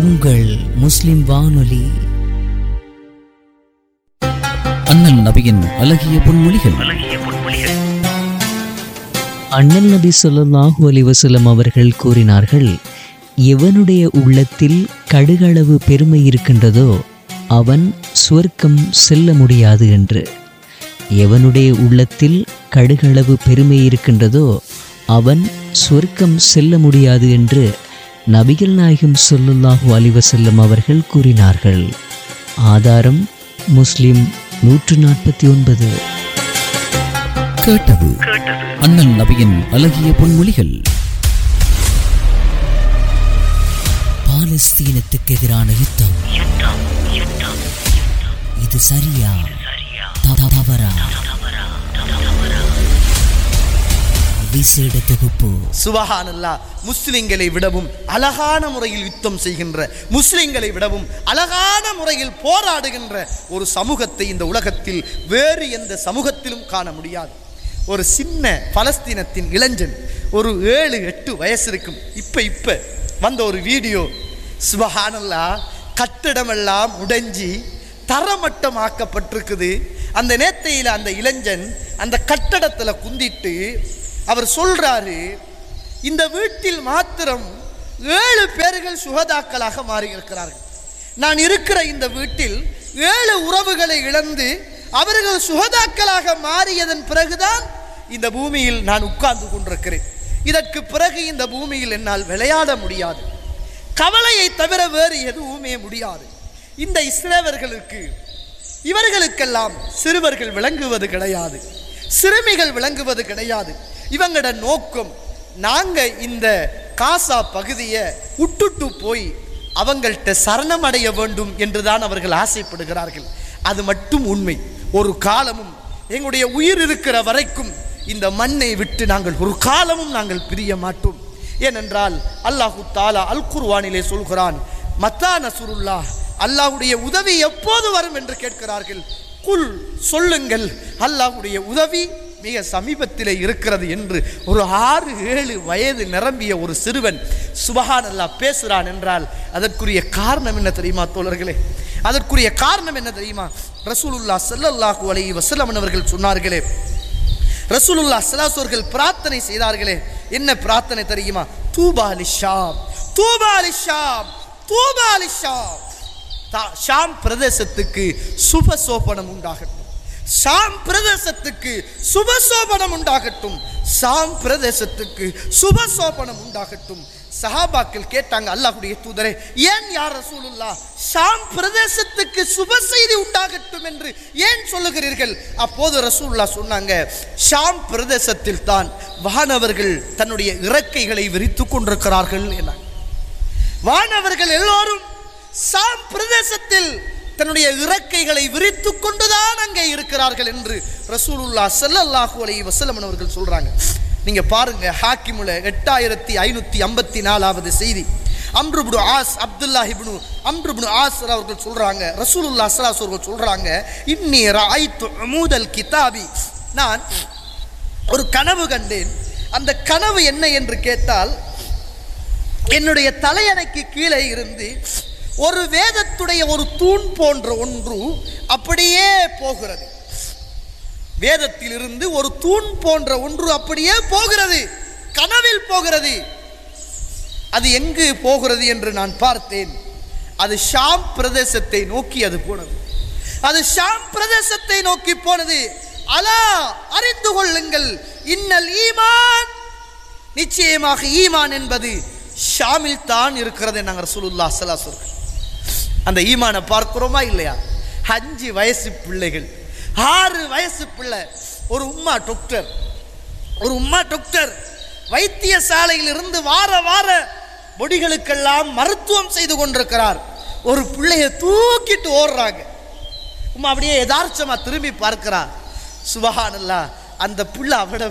உங்கள் முஸ்லிம் வானொலி. அண்ணல் நபியின் அழகிய பொன்மொழிகள். அண்ணல் நபி ஸல்லல்லாஹு அலைஹி வஸல்லம் அவர்கள் கூறினார்கள், எவனுடைய உள்ளத்தில் கடுகளவு பெருமை இருக்கின்றதோ அவன் சுவர்க்கம் செல்ல முடியாது என்று. எவனுடைய உள்ளத்தில் கடுகளவு பெருமை இருக்கின்றதோ அவன் சுவர்க்கம் செல்ல முடியாது என்று நபிகள் நாயகம் ஸல்லல்லாஹு அலைஹி வஸல்லம் அவர்கள் கூறினார்கள். ஆதாரம் முஸ்லிம் 149. கேட்டது அண்ணல் நபியின் அழகிய பொன்மொழிகள். பாலஸ்தீனத்துக்கு எதிரான யுத்தம் இது சரியா தவறா? விசேட தொகுப்பு. சுபஹானல்லாஹ். முஸ்லிம்களை விடவும் அழகான முறையில் யுத்தம் செய்கின்ற, முஸ்லிம்களை விடவும் அழகான முறையில் போராடுகின்ற ஒரு சமூகத்தை இந்த உலகத்தில் வேறு எந்த சமூகத்திலும் காண முடியாது. ஒரு சின்ன பலஸ்தீனத்தின் இளைஞன், ஒரு 7-8 வயசு இருக்கும். இப்ப வந்த ஒரு வீடியோ. சுபஹானல்லாஹ். கட்டிடமெல்லாம் உடைஞ்சி தரமட்டமாக்கப்பட்டிருக்குது. அந்த நேத்தையில் அந்த இளைஞன் அந்த கட்டடத்தில் குந்திட்டு அவர் சொல்றாரு, இந்த வீட்டில் மாத்திரம் 7 பேர்கள் சுகதாக்களாக மாறி இருக்கிறார்கள். நான் இருக்கிற இந்த வீட்டில் 7 உறவுகளை இழந்து அவர்கள் சுகதாக்களாக மாறியதன் பிறகுதான் இந்த பூமியில் நான் உட்கார்ந்து கொண்டிருக்கிறேன். இதற்கு பிறகு இந்த பூமியில் என்னால் விளையாட முடியாது. கவலையை தவிர வேறு எதுவுமே முடியாது. இந்த இஸ்ரேலர்களுக்கு, இவர்களுக்கெல்லாம் சிறுவர்கள் விளங்குவது கிடையாது, சிறுமிகள் விளங்குவது கிடையாது. இவங்களோட நோக்கம், நாங்க இந்த காசா பகுதியை விட்டுட்டு போய் அவங்கள்ட்ட சரணமடைய வேண்டும் என்றுதான் அவர்கள் ஆசைப்படுகிறார்கள். அது மட்டும் உண்மை. ஒரு காலமும் எங்களுடைய உயிர் இருக்கிற வரைக்கும் இந்த மண்ணை விட்டு நாங்கள் ஒரு காலமும் நாங்கள் பிரிய மாட்டோம். ஏனென்றால் அல்லாஹு தாலா அல் குர்ஆனிலே சொல்கிறான், மத்தா நஸ்ருல்லாஹ், அல்லாஹ்வுடைய உதவி எப்போது வரும் என்று கேட்கிறார்கள். குல், சொல்லுங்கள், அல்லாஹ்வுடைய உதவி மிக சமீபத்திலே இருக்கிறது என்று ஒரு 6-7 வயது நிரம்பிய ஒரு சிறுவன் சுபஹானல்லாஹ் பேசுகிறான் என்றால் அதற்குரிய காரணம் என்ன தெரியுமா தோழர்களே? அதற்குரிய காரணம் என்ன தெரியுமா? ரசூலுல்லாஹ் ஸல்லல்லாஹு அலைஹி வஸல்லம் அவர்கள் சொன்னார்களே, ரசூலுல்லாஹ் ஸல்லல்லாஹு அவர்கள் பிரார்த்தனை செய்தார்களே. என்ன பிரார்த்தனை தெரியுமா? தூபா லிஷாம், தூபா லிஷாம், தூபா லிஷாம். ஷாம் பிரதேசத்துக்கு சுபசோபனம் உண்டாகட்டும், ஷாம் பிரதேசத்துக்கு சுபசோபனம் உண்டாகட்டும், ஷாம் பிரதேசத்துக்கு சுபசோபனம் உண்டாகட்டும். சஹாபாக்கள் கேட்டாங்க, அல்லாஹ்வுடைய தூதரே, ஏன் யா ரசூலுல்லாஹ் ஷாம் பிரதேசத்துக்கு சுப செய்தி உண்டாகட்டும் என்று ஏன் சொல்லுகிறீர்கள்? அப்போது ரசூலுல்லாஹ் சொன்னாங்க, ஷாம் பிரதேசத்தில் தான் வானவர்கள் தன்னுடைய இறக்கைகளை விரித்து கொண்டிருக்கிறார்கள் என. வானவர்கள் எல்லோரும் ஷாம் பிரதேசத்தில் தன்னுடைய இறக்கைகளை விரித்து கொண்டுதான் அங்கே இருக்கிறார்கள் என்று ரசூலுல்லாஹ் ஸல்லல்லாஹு அலைஹி வஸல்லம் அவர்கள் சொல்றாங்க. நீங்க பாருங்க, ஹாக்கிமுல 8554வது செய்தி. அம்ர் இப்னு ஆஸ், அப்துல்லாஹ் இப்னு அம்ர் இப்னு ஆஸ் அவர்கள் சொல்றாங்க, ரசூலுல்லாஹ் ஸல்லல்லாஹு அலைஹி வஸல்லம் சொல்றாங்க, இன்னி ரஅய்து உமூதல் கிதாபி, நான் ஒரு கனவு கண்டேன். அந்த கனவு என்ன என்று கேட்டால், என்னுடைய தலையணைக்கு கீழே இருந்து ஒரு வேதத்துடைய ஒரு தூண் போன்ற ஒன்று அப்படியே போகிறது. வேதத்தில் இருந்து ஒரு தூண் போன்ற ஒன்று அப்படியே போகிறது, கனவில் போகிறது. அது எங்கு போகிறது என்று நான் பார்த்தேன். அது ஷாம் பிரதேசத்தை நோக்கி அது போனது. அது ஷாம் பிரதேசத்தை நோக்கி போனது. அலா, அறிந்து கொள்ளுங்கள், இன்னல் ஈமான், நிச்சயமாக ஈமான் என்பது ஷாமில் தான் இருக்கிறது நாங்கள் ரசூலுல்லாஹ் ஸல்லல்லாஹு அலைஹி வஸல்லம். அந்த ஈமானை பார்க்கிறோமா இல்லையா? 5 வயசு பிள்ளைகள், 6 வயசு பிள்ளை, ஒரு உம்மா டாக்டர் வைத்தியசாலையில் இருந்து வார பொடிகளுக்கெல்லாம் மருத்துவம் செய்து கொண்டிருக்கிறார். ஒரு பிள்ளையை தூக்கிட்டு ஓடுறாங்க. உம்மா அப்படியே யதார்த்தமா திரும்பி பார்க்கிறார். சுபஹானல்லாஹ். அந்த பிள்ளை அவட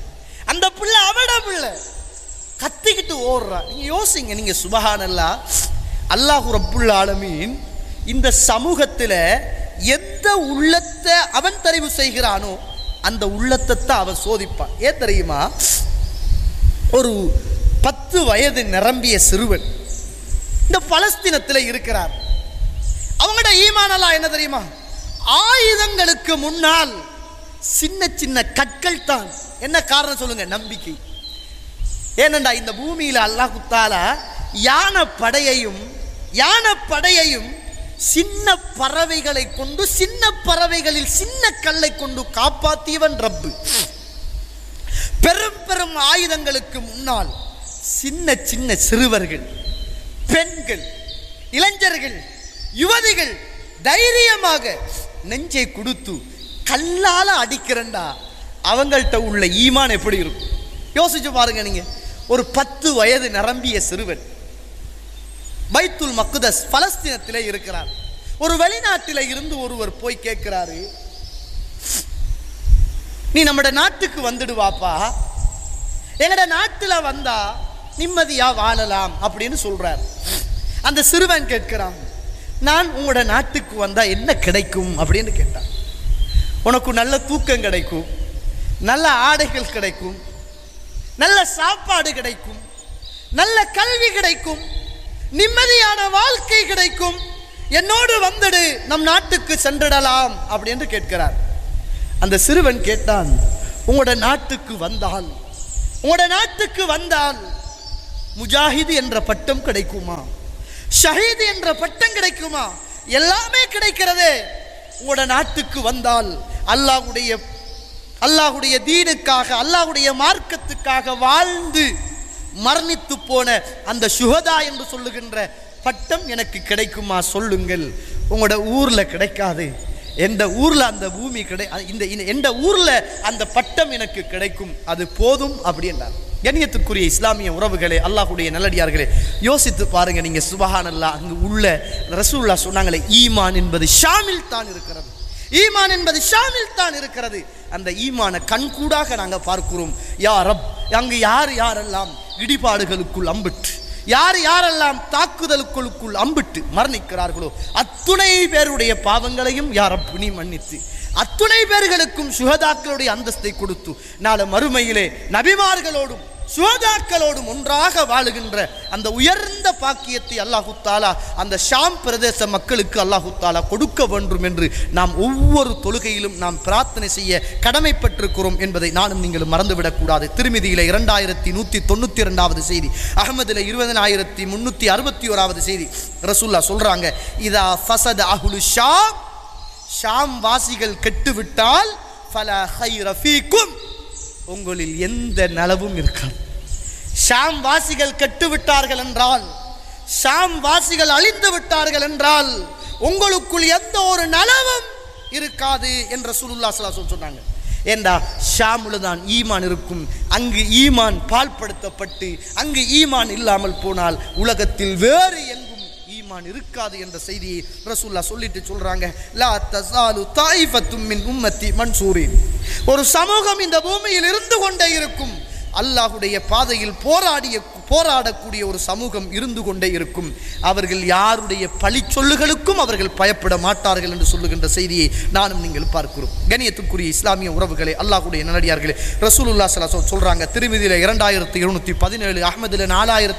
பிள்ளை கத்திக்கிட்டு ஓடுறா. நீங்க யோசிங்க, நீங்க சுபஹானல்லாஹ். அல்லாஹு ரப்புல் ஆலமீன் இந்த சமூகத்தில் எந்த உள்ளத்தை அவன் தெரிவு செய்கிறானோ அந்த உள்ளத்தை தான் அவன் சோதிப்பான். ஏன் தெரியுமா? ஒரு 10 வயது நிரம்பிய சிறுவன் இந்த பலஸ்தீனத்தில் இருக்கிறார். அவங்களோட ஈமானெல்லாம் என்ன தெரியுமா? ஆயுதங்களுக்கு முன்னால் சின்ன சின்ன கற்கள் தான். என்ன காரணம் சொல்லுங்க? நம்பிக்கை. ஏனென்றா இந்த பூமியில் அல்லாஹ் தஆலா யானைப்படையையும் சின்ன பறவைகளை கொண்டு, சின்ன பறவைகளில் சின்ன கல்லை கொண்டு காப்பாற்றியவன் ரப்பு. பெரும் பெரும் ஆயுதங்களுக்கு முன்னால் சின்ன சின்ன சிறுவர்கள், பெண்கள், இளைஞர்கள், யுவதிகள் தைரியமாக நெஞ்சை கொடுத்து கல்லால அடிக்கிறண்டா அவங்கள்ட்ட உள்ள ஈமான் எப்படி இருக்கும்? யோசிச்சு பாருங்க. நீங்க ஒரு 10 வயது நிரம்பிய சிறுவன் பைத்துல் மக்தஸ் பலஸ்தீனத்திலே இருக்கிறார். ஒரு வெளிநாட்டில இருந்து ஒருவர் போய் கேட்கிறாரு, நீ நம்ம நாட்டுக்கு வந்துடுவாப்பா, எங்கட நாட்டுல வந்தா நிம்மதியா வாழலாம் அப்படின்னு சொல்றார். அந்த சிறுவன் கேட்கிறான், நான் உங்களோட நாட்டுக்கு வந்தா என்ன கிடைக்கும் அப்படின்னு கேட்டான். உனக்கு நல்ல தூக்கம் கிடைக்கும், நல்ல ஆடைகள் கிடைக்கும், நல்ல சாப்பாடு கிடைக்கும், நல்ல கல்வி கிடைக்கும், நிம்மதியான வாழ்க்கை கிடைக்கும், என்னோடு வந்துடு, நம் நாட்டுக்கு சென்றிடலாம் அப்படின்னு கேட்கிறார். அந்த சிறுவன் கேட்டான், உங்களோட நாட்டுக்கு வந்தால் முஜாஹிது என்ற பட்டம் கிடைக்குமா? ஷஹீது என்ற பட்டம் கிடைக்குமா? எல்லாமே கிடைக்கிறதே. உங்களோட நாட்டுக்கு வந்தால் அல்லாஹ்வுடைய தீனுக்காக, அல்லாஹ்வுடைய மார்க்கத்துக்காக வாழ்ந்து மரணித்து போன அந்த சுஹதா என்று சொல்லுகின்ற பட்டம் எனக்கு கிடைக்குமா? சொல்லுங்கள். உங்களோட ஊர்ல கிடைக்காது, எந்த ஊர்ல அந்த பூமி எந்த ஊர்ல அந்த பட்டம் எனக்கு கிடைக்கும், அது போதும் அப்படி என்றார். கண்ணியத்துக்குரிய இஸ்லாமிய உறவுகளே, அல்லாஹ்வுடைய நல்லடியார்களே, யோசித்து பாருங்க. நீங்க சுப்ஹானல்லாஹ், அங்கு உள்ள ரசூலுல்லாஹ் சொன்னாங்களே, ஈமான் என்பது ஷாமில் தான் இருக்கிறது. ஈமான் என்பது ஷாமில் தான் இருக்கிறது. அந்த ஈமான கண்கூடாக நாங்கள் பார்க்கிறோம். யா ரப், அங்கு யாரெல்லாம் இடிபாடுகளுக்குள் அம்பிட்டு, யாரெல்லாம் தாக்குதலுக்குள் அம்பிட்டு மரணிக்கிறார்களோ அத்துணை பேருடைய பாவங்களையும் யா ரப் நீ மன்னித்து, அத்துணை பேர்களுக்கும் சுஹதாக்களுடைய அந்தஸ்தை கொடுத்து, நாளை மறுமையிலே நபிமார்களோடும் சுஹதாக்களோடும் ஒன்றாக வாழுகின்ற அந்த உயர்ந்த பாக்கியத்தை அல்லாஹு தஆலா அந்த ஷாம் பிரதேச மக்களுக்கு அல்லாஹு தஆலா கொடுக்க வேண்டும் என்று நாம் ஒவ்வொரு தொழுகையிலும் நாம் பிரார்த்தனை செய்ய கடமைப்பட்டிருக்கிறோம் என்பதை நானும் நீங்களும் மறந்துவிடக்கூடாது. திருமிதியில 2192வது செய்தி, அஹ்மதுல 20361வது செய்தி, ரசூலுல்லாஹ் சொல்றாங்க, இதா ஃபஸத அஹ்லு ஷாம் வாசிகள் கெட்டுவிட்டால் ஃபலா கைர ஃபீக்கும், உங்களில் எந்த நலவும் இருக்காது. ஷாம் வாசிகள் கெட்டுவிட்டார்கள் என்றால், ஷாம் வாசிகள் அழிந்து விட்டார்கள் என்றால் உங்களுக்குள் எந்த ஒரு நலவும் இருக்காது என்று ரசூலுல்லாஹ் ஸல்லல்லாஹு அலைஹி வஸல்லம் சொன்னாங்க. ஏண்டா ஷாமுல தான் ஈமான் இருக்கும். அங்கு ஈமான் பால்படுத்தப்பட்டு அங்கு ஈமான் இல்லாமல் போனால் உலகத்தில் வேறு எங்கும் ஈமான் இருக்காது என்ற செய்தியை ரசூலுல்லாஹ் சொல்லிட்டு சொல்றாங்க, லா தஸாலு தாயிஃபத்தும் மின் உம்மத்தி மன்சூரின், ஒரு சமூகம் இந்த பூமியில் இருந்து கொண்டே இருக்கும், அல்லாஹ்வுடைய பாதையில் போராடக்கூடிய ஒரு சமூகம் இருந்து கொண்டே இருக்கும். அவர்கள் யாருடைய பழி சொல்லுகளுக்கும் அவர்கள் பயப்பட மாட்டார்கள் என்று சொல்லுகின்ற செய்தியை நானும் நீங்கள் பார்க்கிறோம். கண்ணியத்துக்குரிய இஸ்லாமிய உறவுகளே, அல்லாஹ்வுடைய நல்லடியார்களே, ரசூலுல்லாஹ் ஸல்லல்லாஹு அலைஹி வஸல்லம் சொல்றாங்க, திருமிதியில 2217, அஹ்மதுல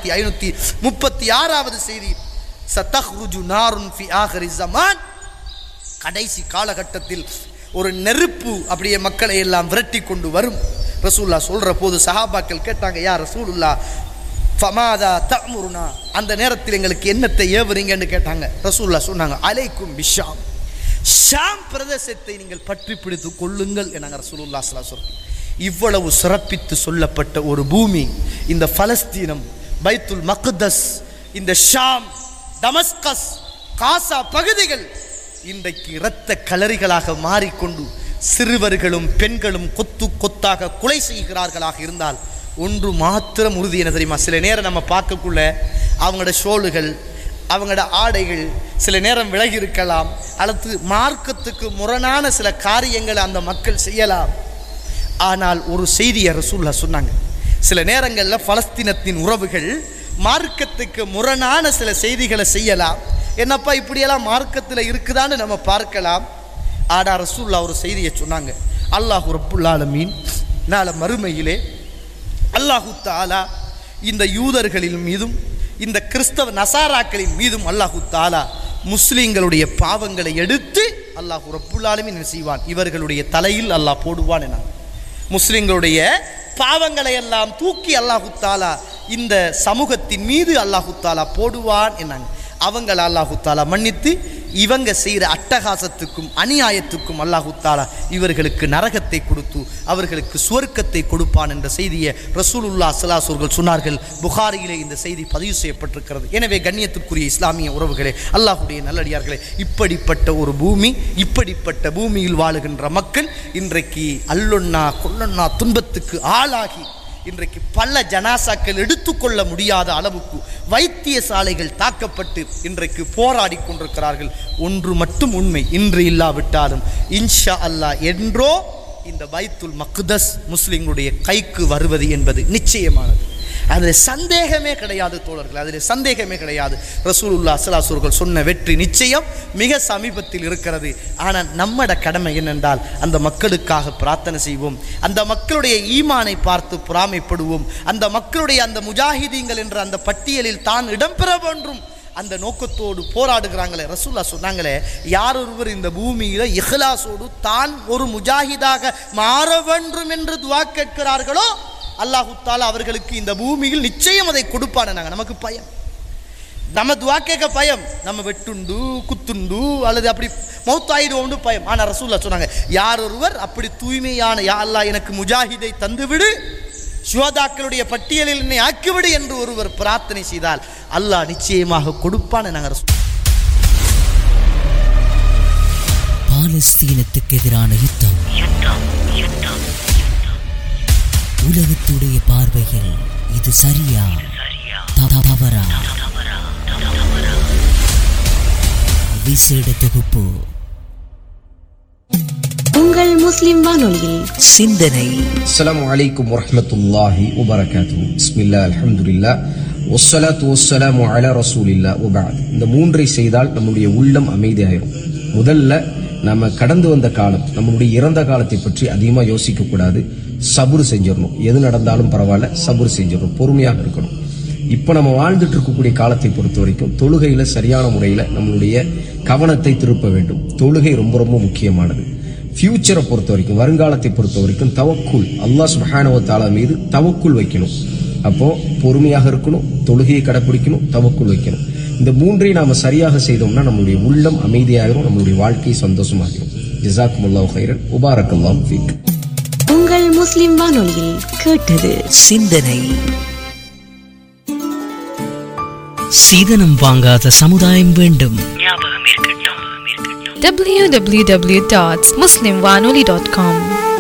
4536வது செய்தி, சதஹ்ருஜு நாருன் ஃபி ஆகிரி ஸமான், கடைசி காலகட்டத்தில் ஒரு நெருப்பு அப்படியே மக்களை எல்லாம் விரட்டி கொண்டு வரும். ரசூலுல்லாஹ் சொல்ற போது சஹாபாக்கள் கேட்டாங்க, யா ரசூலுல்லாஹ் ஃபமாதா தஅமுருனா, அந்த நேரத்தில் எங்களுக்கு என்னத்தை ஏவுறீங்கன்னு கேட்டாங்க. ரசூலுல்லாஹ் சொன்னாங்க, அலைக்கும் பிஷாம், ஷாம் பிரதேசத்தை நீங்கள் பற்றி பிடித்து கொள்ளுங்கள் என்னாங்க ரசூலுல்லாஹ் ஸல்லல்லாஹு அலைஹி வஸல்லம். இவ்வளவு சிறப்பித்து சொல்லப்பட்ட ஒரு பூமி இந்த பலஸ்தீனம், பைத்துல் மக்தஸ், இந்த ஷாம், டமஸ்கஸ், காசா பகுதிகள் இன்றைக்கு இரத்த கலரிகளாக மாறிக்கொண்டு சிறுவர்களும் பெண்களும் கொத்து கொத்தாக கொலை செய்கிறார்களாக இருந்தால் ஒன்று மாத்திரம் உறுதி என்ன தெரியுமா? சில நேரம் நம்ம பார்க்கக்குள்ள அவங்களோட ஷோல்கள், அவங்களோட ஆடைகள் சில நேரம் விலகி இருக்கலாம், அல்லது மார்க்கத்துக்கு முரணான சில காரியங்களை அந்த மக்கள் செய்யலாம். ஆனால் ஒரு செய்தியை ரசூலுல்லாஹ் சொன்னாங்க, சில நேரங்களில் பலஸ்தீனத்தின் உறவுகள் மார்க்கத்துக்கு முரணான சில செய்திகளை செய்யலாம். என்னப்பா இப்படியெல்லாம் மார்க்கத்தில் இருக்குதான்னு நம்ம பார்க்கலாம். ஆனால் ரசூலுல்லாஹ் ஒரு செய்தியை சொன்னாங்க, அல்லாஹு ரப்புல் ஆலமீன் நாளை மறுமையிலே அல்லாஹு தஆலா இந்த யூதர்களின் மீதும் இந்த கிறிஸ்தவ நசாராக்களின் மீதும் அல்லாஹு தாலா முஸ்லிம்களுடைய பாவங்களை எடுத்து அல்லாஹ் ரப்புல் ஆலமீன் என்ன செய்வான், இவர்களுடைய தலையில் அல்லாஹ் போடுவான் என. முஸ்லிம்களுடைய பாவங்களை எல்லாம் தூக்கி அல்லாஹு தாலா இந்த சமூகத்தின் மீது அல்லாஹு தாலா போடுவான் என்னாங்க. அவங்களை அல்லாஹு தாலா மன்னித்து இவங்க செய்கிற அட்டகாசத்துக்கும் அநியாயத்துக்கும் அல்லாஹு தாலா இவர்களுக்கு நரகத்தை கொடுத்து அவர்களுக்கு சுவர்க்கத்தை கொடுப்பான் என்ற செய்தியை ரசூலுல்லாஹ் ஸல்லல்லாஹு அலைஹி வஸல்லம் சொன்னார்கள். புகாரியிலே இந்த செய்தி பதிவு செய்யப்பட்டிருக்கிறது. எனவே கண்ணியத்துக்குரிய இஸ்லாமிய உறவுகளே, அல்லாஹுடைய நல்லடியார்களே, இப்படிப்பட்ட ஒரு பூமி, இப்படிப்பட்ட பூமியில் வாழுகின்ற மக்கள் இன்றைக்கு அல்லொன்னா கொல்லொன்னா துன்பத்துக்கு ஆளாகி இன்றைக்கு பல ஜனாசாக்கள் எடுத்துக்கொள்ள முடியாத அளவுக்கு வைத்தியசாலைகள் தாக்கப்பட்டு இன்றைக்கு போராடி கொண்டிருக்கிறார்கள். ஒன்று மட்டும் உண்மை, இன்று இல்லாவிட்டாலும் இன்ஷா அல்லாஹ் என்றோ இந்த பைத்துல் மக்தஸ் முஸ்லிம்களுடைய கைக்கு வருவது என்பது நிச்சயமானது. அதில் சந்தேகமே கிடையாது தோழர்கள், அதில் சந்தேகமே கிடையாது. ரசூலுல்லாஹ் ஸல்லல்லாஹு அலைஹி வஸல்லம் சொன்ன வெற்றி நிச்சயம் மிக சமீபத்தில் இருக்கிறது. ஆனால் நம்மட கடமை என்னென்றால் அந்த மக்களுக்காக பிரார்த்தனை செய்வோம், அந்த மக்களுடைய ஈமானை பார்த்து பொறாமைப்படுவோம், அந்த மக்களுடைய அந்த முஜாஹிதீன்கள் என்ற அந்த பட்டியலில் தான் இடம்பெற வேண்டும் அந்த நோக்கத்தோடு போராடுகிறாங்களே. ரசூலுல்லாஹ் சொன்னாங்களே, யார் ஒருவர் இந்த பூமியில் இஹ்லாஸோடு தான் ஒரு முஜாஹிதாக மாற வேண்டும் என்று துஆ கேட்கிறார்களோ அல்லாஹு தாலா அவர்களுக்கு இந்த பூமியில் நிச்சயம் அதை கொடுப்பான. நமக்கு பயம், நம்ம துஆ கேட்க பயம், நம்ம வெட்டுண்டு குத்துண்டு அல்லது அப்படி மௌத்தாயிடுவோம்னு பயம். ஆனால் ரசூலுல்லாஹ் சொன்னாங்க, யார் ஒருவர் அப்படி தூய்மையான யா அல்லாஹ் எனக்கு முஜாஹிதை தந்துவிடு, ஷுஹதாக்களுடைய பட்டியலில் என்னை ஆக்கிவிடு என்று ஒருவர் பிரார்த்தனை செய்தால் அல்லாஹ் நிச்சயமாக கொடுப்பான. நாங்கள் பாலஸ்தீனத்துக்கு எதிரான யுத்தம் உலகத்துடைய பார்வையில் இது சரியா தவறா? விசேட தொகுப்பு உங்கள் முஸ்லிம் வானொலியில் சிந்தனை. அஸ்ஸலாமு அலைக்கும் வரஹ்மத்துல்லாஹி வபரகாத்துஹு. பிஸ்மில்லாஹ், அல்ஹம்துலில்லாஹ், வஸ்ஸலாத்து வஸ்ஸலாமு அலா ரசூலில்லாஹ் வபஅத். இந்த மூன்றை செய்தால் நம்முடைய உள்ளம் அமைதியாயிரும். முதல்ல நம்ம கடந்து வந்த காலம், நம்மளுடைய இறந்த காலத்தை பற்றி அதிகமா யோசிக்க கூடாது. சபுர் செஞ்சிடணும். எது நடந்தாலும் பரவாயில்ல, சபுர் செஞ்சிடணும், பொறுமையாக இருக்கணும். இப்ப நம்ம வாழ்ந்துட்டு இருக்கக்கூடிய காலத்தை பொறுத்த வரைக்கும் தொழுகையில சரியான முறையில நம்மளுடைய கவனத்தை திருப்ப வேண்டும். தொழுகை ரொம்ப ரொம்ப முக்கியமானது. ஃபியூச்சரை பொறுத்த வரைக்கும், வருங்காலத்தை பொறுத்த வரைக்கும் தவக்குல், அல்லாஹ் சுப்ஹானஹு வ தஆலா மீது தவக்குல் வைக்கணும். அப்போ பொறுமையாக இருக்கணும், தொழுகையை கடைபிடிக்கணும், தவக்குல் வைக்கணும். இந்த மூன்றை நாம சரியாக செய்தோம்னா நம்மளுடைய உள்ளம் அமைதியாகிரும், நம்மளுடைய வாழ்க்கை சந்தோஷமாகிரும். ஜஸாக்குமுல்லாஹு கைரன், முபாரக்கல்லாஹு ஃபீக். உங்கள் முஸ்லிம் வானொலியில் கேட்டது சிந்தனை. சீதனம் வாங்காத சமுதாயம் வேண்டும். www.muslimwanoli.com.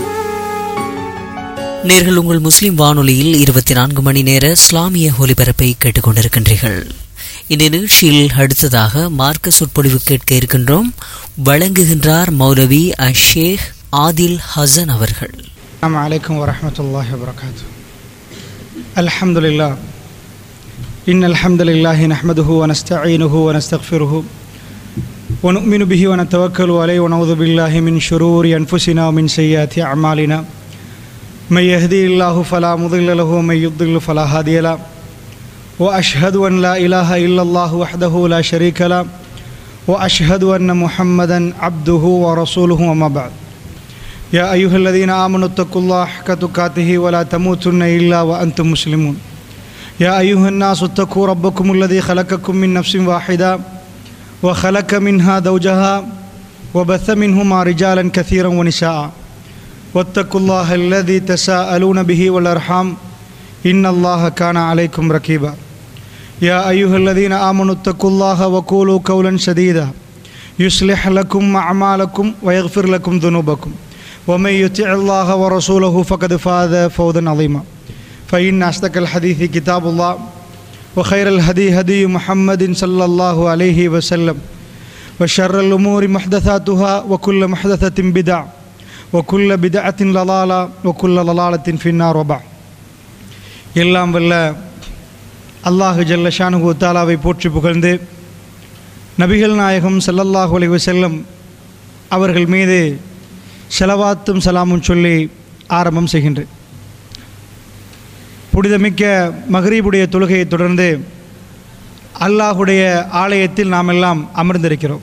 நேர்கள் உங்கள் முஸ்லிம் வானொலியில் 24 மணி நேர இஸ்லாமிய ஒலிபரப்பை கேட்டுக்கொண்டிருக்கின்றீர்கள். இந்த நிகழ்ச்சியில் அடுத்ததாக மார்க்க சொற்பொழிவு கேட்க இருக்கின்றோம். வழங்குகின்றார் மௌலவி ஷேக் ஆதில் ஹசன் அவர்கள். அஸ்ஸலாமு அலைக்கும் வரஹ்மத்துல்லாஹி வபரகாத்துஹு. அல்ஹம்துலில்லாஹ், இன்னல் ஹம்தலில்லாஹி நஹ்மதுஹு வ நஸ்தஈனுஹு வ நஸ்தக்ஃபிருஹு வ நு'மினு பிஹி வ நதவக்கலு அலைஹி வ நஊது பில்லாஹி மின் ஷுரூரி அன்ஃபுஸினா வ மின் ஸய்யிஆத்தி அஅமாலினா. மை யஹ்திஹில்லாஹு ஃபலா முضில்ல லஹு வ மை யுضில்லு ஃபலா ஹாதிய லஹு. வ அஷ்ஹது அன் லா இலாஹா இல்லல்லாஹு வஹ்தஹு லா ஷரீக லஹு வ அஷ்ஹது அன்ன முஹம்மதன் அப்துஹு வ ரசூலுஹு அம்மா பஅத். يا أيها الذين آمنوا اتقوا الله حق تقاته ولا تموتن إلا وأنتم مسلمون. يا أيها الناس اتقوا ربكم الذي خلقكم من نفس واحدة وخلق منها زوجها وبث منهما رجالا كثيرا ونساء واتقوا الله الذي تساءلون به والأرحام إن الله كان عليكم رقيبا. يا أيها الذين آمنوا اتقوا الله وقولوا قولا سديدا يصلح لكم أعمالكم ويغفر لكم ذنوبكم ومن يطع الله ورسوله فقد فاز فوزا عظيما. فإن أصدق الحديث كتاب الله وخير الهدي هدي محمد صلى الله عليه وسلم وشر الأمور محدثاتها وكل محدثة بدعة وكل بدعة ضلالة وكل ضلالة في النار. وبعد. எல்லாம் வல்ல அல்லாஹ் ஜல்ல ஷானுஹு தஆலாவை போற்றி புகழ்ந்து நபிகள் நாயகம் ஸல்லல்லாஹு அலைஹி வஸல்லம் அவர்கள் மீது ஸலவாத்தும் சலாமும் சொல்லி ஆரம்பம் செய்கின்றேன். புனிதமிக்க மக்ரிபுடைய தொழுகையை தொடர்ந்து அல்லாஹுடைய ஆலயத்தில் நாம் எல்லாம் அமர்ந்திருக்கிறோம்.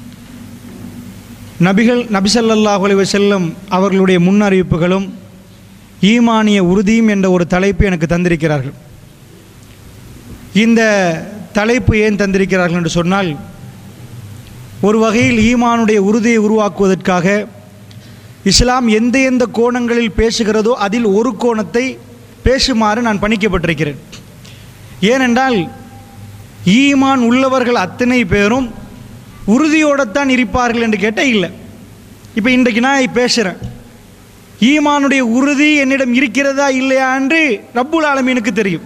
நபி ஸல்லல்லாஹு அலைஹி வஸல்லம் அவர்களுடைய முன்னறிவிப்புகளும் ஈமானிய உறுதியும் என்ற ஒரு தலைப்பு எனக்கு தந்திருக்கிறார்கள். இந்த தலைப்பு ஏன் தந்திருக்கிறார்கள் என்று சொன்னால், ஒரு வகையில் ஈமானுடைய உறுதியை உருவாக்குவதற்காக இஸ்லாம் எந்த எந்த கோணங்களில் பேசுகிறதோ அதில் ஒரு கோணத்தை பேசுமாறு நான் பணிக்கப்பட்டிருக்கிறேன். ஏனென்றால் ஈமான் உள்ளவர்கள் அத்தனை பேரும் உறுதியோடத்தான் இருப்பார்கள் என்று கேட்டால் இல்லை. இப்போ இன்றைக்கு நான் பேசுகிறேன், ஈமானுடைய உறுதி என்னிடம் இருக்கிறதா இல்லையா என்று ரப்புல் ஆலமீனுக்கு தெரியும்.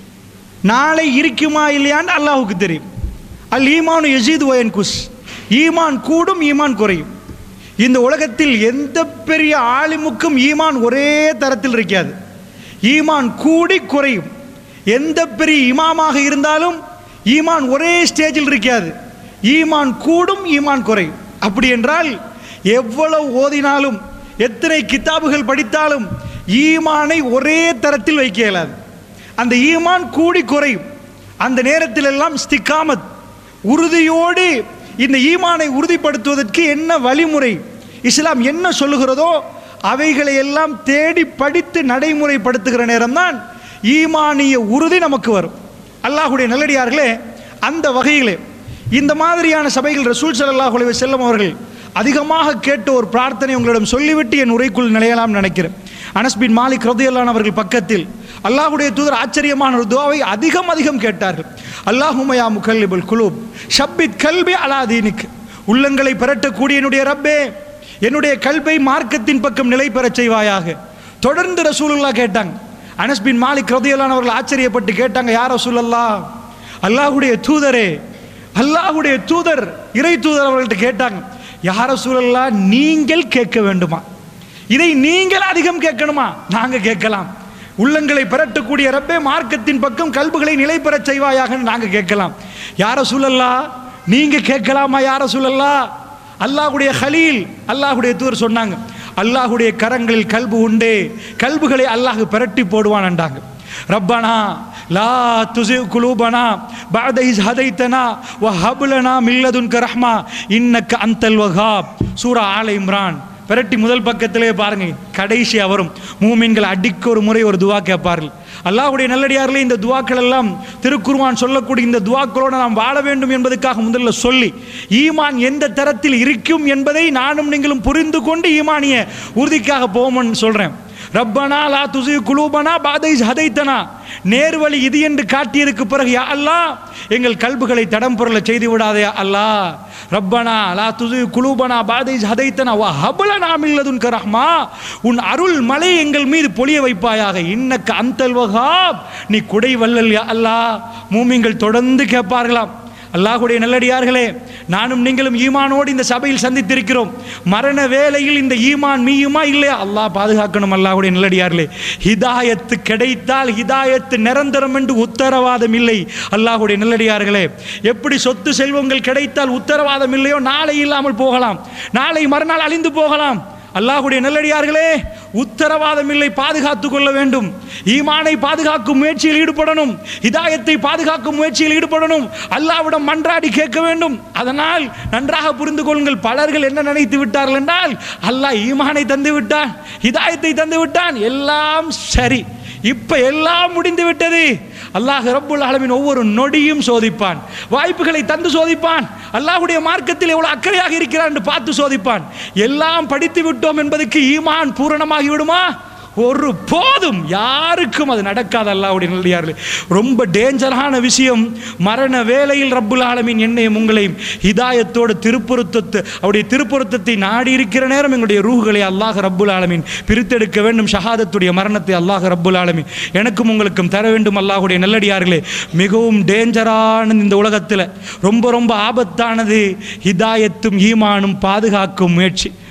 நாளை இருக்குமா இல்லையான்னு அல்லாஹுக்கு தெரியும். அல் ஈமானு யஸீது வ யன்குஸ், ஈமான் கூடும் ஈமான் குறையும். இந்த உலகத்தில் எந்த பெரிய ஆலிமுக்கும் ஈமான் ஒரே தரத்தில் இருக்காது. ஈமான் கூடி குறையும். எந்த பெரிய இமாமாக இருந்தாலும் ஈமான் ஒரே ஸ்டேஜில் இருக்காது. ஈமான் கூடும் ஈமான் குறையும். அப்படி என்றால் எவ்வளவு ஓதினாலும் எத்தனை கிதாபுகள் படித்தாலும் ஈமானை ஒரே தரத்தில் வைக்க இயலாது. அந்த ஈமான் கூடி குறையும். அந்த நேரத்தில் எல்லாம் இஸ்திகாமத், உறுதியோடு இந்த ஈமானை உறுதிப்படுத்துவதற்கு என்ன வழிமுறை, இஸ்லாம் என்ன சொல்லுகிறதோ அவைகளை எல்லாம் தேடி படித்து நடைமுறைப்படுத்துகிற நேரம்தான் ஈமானிய உறுதி நமக்கு வரும். அல்லாஹுடைய நல்லடியார்களே, அந்த வகையிலே இந்த மாதிரியான சபைகள் ரசூல் ஸல்லல்லாஹு அலைஹி வஸல்லம் அவர்கள் அதிகமாக கேட்ட ஒரு பிரார்த்தனை உங்களிடம் சொல்லிவிட்டு என் உரைக்குள் நிலையலாம் நினைக்கிறேன். அனஸ் பின் மாலிக் ரலியல்லாஹு அவர்கள் பக்கத்தில் அல்லாஹுடைய தூதர் ஆச்சரியமான ஒரு துஆவை அதிகம் கேட்டார்கள். அல்லாஹும்ம யா முகல்லிபுல் குலூப் ஷப்பித் கல்பி அலா தீனிக், உள்ளங்களை பெறட்டக்கூடிய என்னுடைய ரப்பே, என்னுடைய கல்பை மார்க்கத்தின் பக்கம் நிலை பெறச் செய்வாயாக. தொடர்ந்து ரசூலுல்லாஹ் கேட்டாங்க. அனஸ் பின் மாலிக் ரலியல்லாஹு அவர்கள் ஆச்சரியப்பட்டு கேட்டாங்க, யா ரசூலல்லாஹ், அல்லாஹுடைய தூதரே, அல்லாஹுடைய தூதர் இறை தூதர் அவர்கள்ட்ட கேட்டாங்க, யா ரசூலல்லாஹ், நீங்கள் கேட்க வேண்டுமா? இதை நீங்கள் அதிகம் கேட்கணுமா? நாங்க கேட்கலாம். உள்ளங்களை பெறட்டக்கூடிய ரப்பே, மார்க்கத்தின் பக்கம் கல்புகளை நிலை பெறச் செய்வாயாக நாங்க கேட்கலாம். யா ரசூலல்லாஹ், நீங்க கேட்கலாமா யா ரசூலல்லாஹ்? அல்லாஹ்வுடைய கலீல், அல்லாஹ்வுடைய தூதர் சொன்னாங்க, அல்லாஹ்வுடைய கரங்களில் கல்பு உண்டே, கல்புகளை அல்லாஹ் பெரட்டி போடுவான் என்றாங்க. ரப்பனா லா துஸி குலூபனா பஅத இஸ் ஹதைதனா வ ஹப் லனா மின் லதுன்க ரஹ்மா இன்னக அன்தல் வஹாப். சூரா ஆல இம்ரான் பெரட்டி முதல் பக்கத்திலே பாருங்க, கடைசியாக வரும். மூமின்கள் அடிக்க ஒரு முறை ஒரு துவா கேட்பார்கள். அல்லாஹ்வுடைய நல்லடியார்களே, இந்த துவாக்கள் எல்லாம் திருக்குர்ஆன் சொல்லக்கூடிய இந்த துவாக்களோடு நாம் வாழ வேண்டும் என்பதற்காக முதல்ல சொல்லி, ஈமான் எந்த தரத்தில் இருக்கும் என்பதை நானும் நீங்களும் புரிந்து கொண்டு ஈமானிய உறுதிக்காக போவோம்னு சொல்றேன். ரப்பனா லா துஸி குலூபனா பஅத இஸ் ஹதைதனா, நேர்வழி இது என்று காட்டியதுக்கு பிறகு யா அல்லாஹ், எங்கள் கல்புகளை தடம் புரள செய்து விடாதே யா அல்லாஹ். ரப்பனா லா துஸி குலூபனா பஅத இஸ் ஹதைதனா வ ஹப் லனா மின் லதுன்க ரஹ்மா, உன் அருள் மலை எங்கள் மீது பொழிய வைப்பாயாக. இன்னக அன்தல் வஹாப், நீ குடை வல்லல் யா அல்லாஹ். மூமின்கள் தொடர்ந்து கேட்பார்களாம். அல்லாஹ்வுடைய நல்லடியார்களே, நானும் நீங்களும் ஈமானோடு இந்த சபையில் சந்தித்திருக்கிறோம். மரண வேளையில் இந்த ஈமான் மீயுமா இல்லையா? அல்லாஹ் பாதுகாக்கணும். அல்லாஹ்வுடைய நல்லடியார்களே, ஹிதாயத்து கிடைத்தால் ஹிதாயத்து நிரந்தரம் என்று உத்தரவாதம் இல்லை. அல்லாஹ்வுடைய நல்லடியார்களே, எப்படி சொத்து செல்வங்கள் கிடைத்தால் உத்தரவாதம் இல்லையோ, நாளை இல்லாமல் போகலாம், நாளை மறுநாள் அழிந்து போகலாம். அல்லாஹ்வுடைய நல்லடியார்களே, உத்தரவாதம் இல்லை, பாதுகாத்து கொள்ள வேண்டும். ஈமானை பாதுகாக்கும் முயற்சியில் ஈடுபடணும், ஹிதாயத்தை பாதுகாக்கும் முயற்சியில் ஈடுபடணும், அல்லாஹ்விடம் மன்றாடி கேட்க வேண்டும். அதனால் நன்றாக புரிந்து கொள்ளுங்கள், பலர்கள் என்ன நினைத்து விட்டார்கள் என்றால், அல்லாஹ் ஈமானை தந்து விட்டான், ஹிதாயத்தை தந்து விட்டான், எல்லாம் சரி, இப்ப எல்லாம் முடிந்து விட்டது. அல்லாஹ் ரப்புல் ஆலமீன் ஒவ்வொரு நொடியும் சோதிப்பான், வாய்ப்புகளை தந்து சோதிப்பான். அல்லாஹ்வுடைய மார்க்கத்தில் எவ்வளவு அக்கறையாக இருக்கிறான் என்று பார்த்து சோதிப்பான். எல்லாம் படித்து விட்டோம் என்பதற்கு ஈமான் பூரணமாகி விடுமா? ஒரு போதும் யாருக்கும் அது நடக்காது. அல்லாஹ்வுடைய நல்லடியார்களே, ரொம்ப டேஞ்சரான விஷயம். மரண வேளையில் ரப்புல் ஆலமீன் என்னையும் உங்களையும் ஹிதாயத்தோடு அவருடைய திருப்பொருத்தத்தை நாடி இருக்கிற நேரம் எங்களுடைய ரூஹுகளை அல்லாஹ் ரப்புல் ஆலமீன் பிரித்தெடுக்க வேண்டும். ஷஹாதத்துடைய மரணத்தை அல்லாஹ் ரப்புல் ஆலமீன் எனக்கும் உங்களுக்கும் தர வேண்டும். அல்லாஹ்வுடைய நல்லடியார்களே, மிகவும் டேஞ்சரான இந்த உலகத்தில் ரொம்ப ரொம்ப ஆபத்தானது ஹிதாயத்தும் ஈமானும் பாதுகாக்கும் முயற்சி.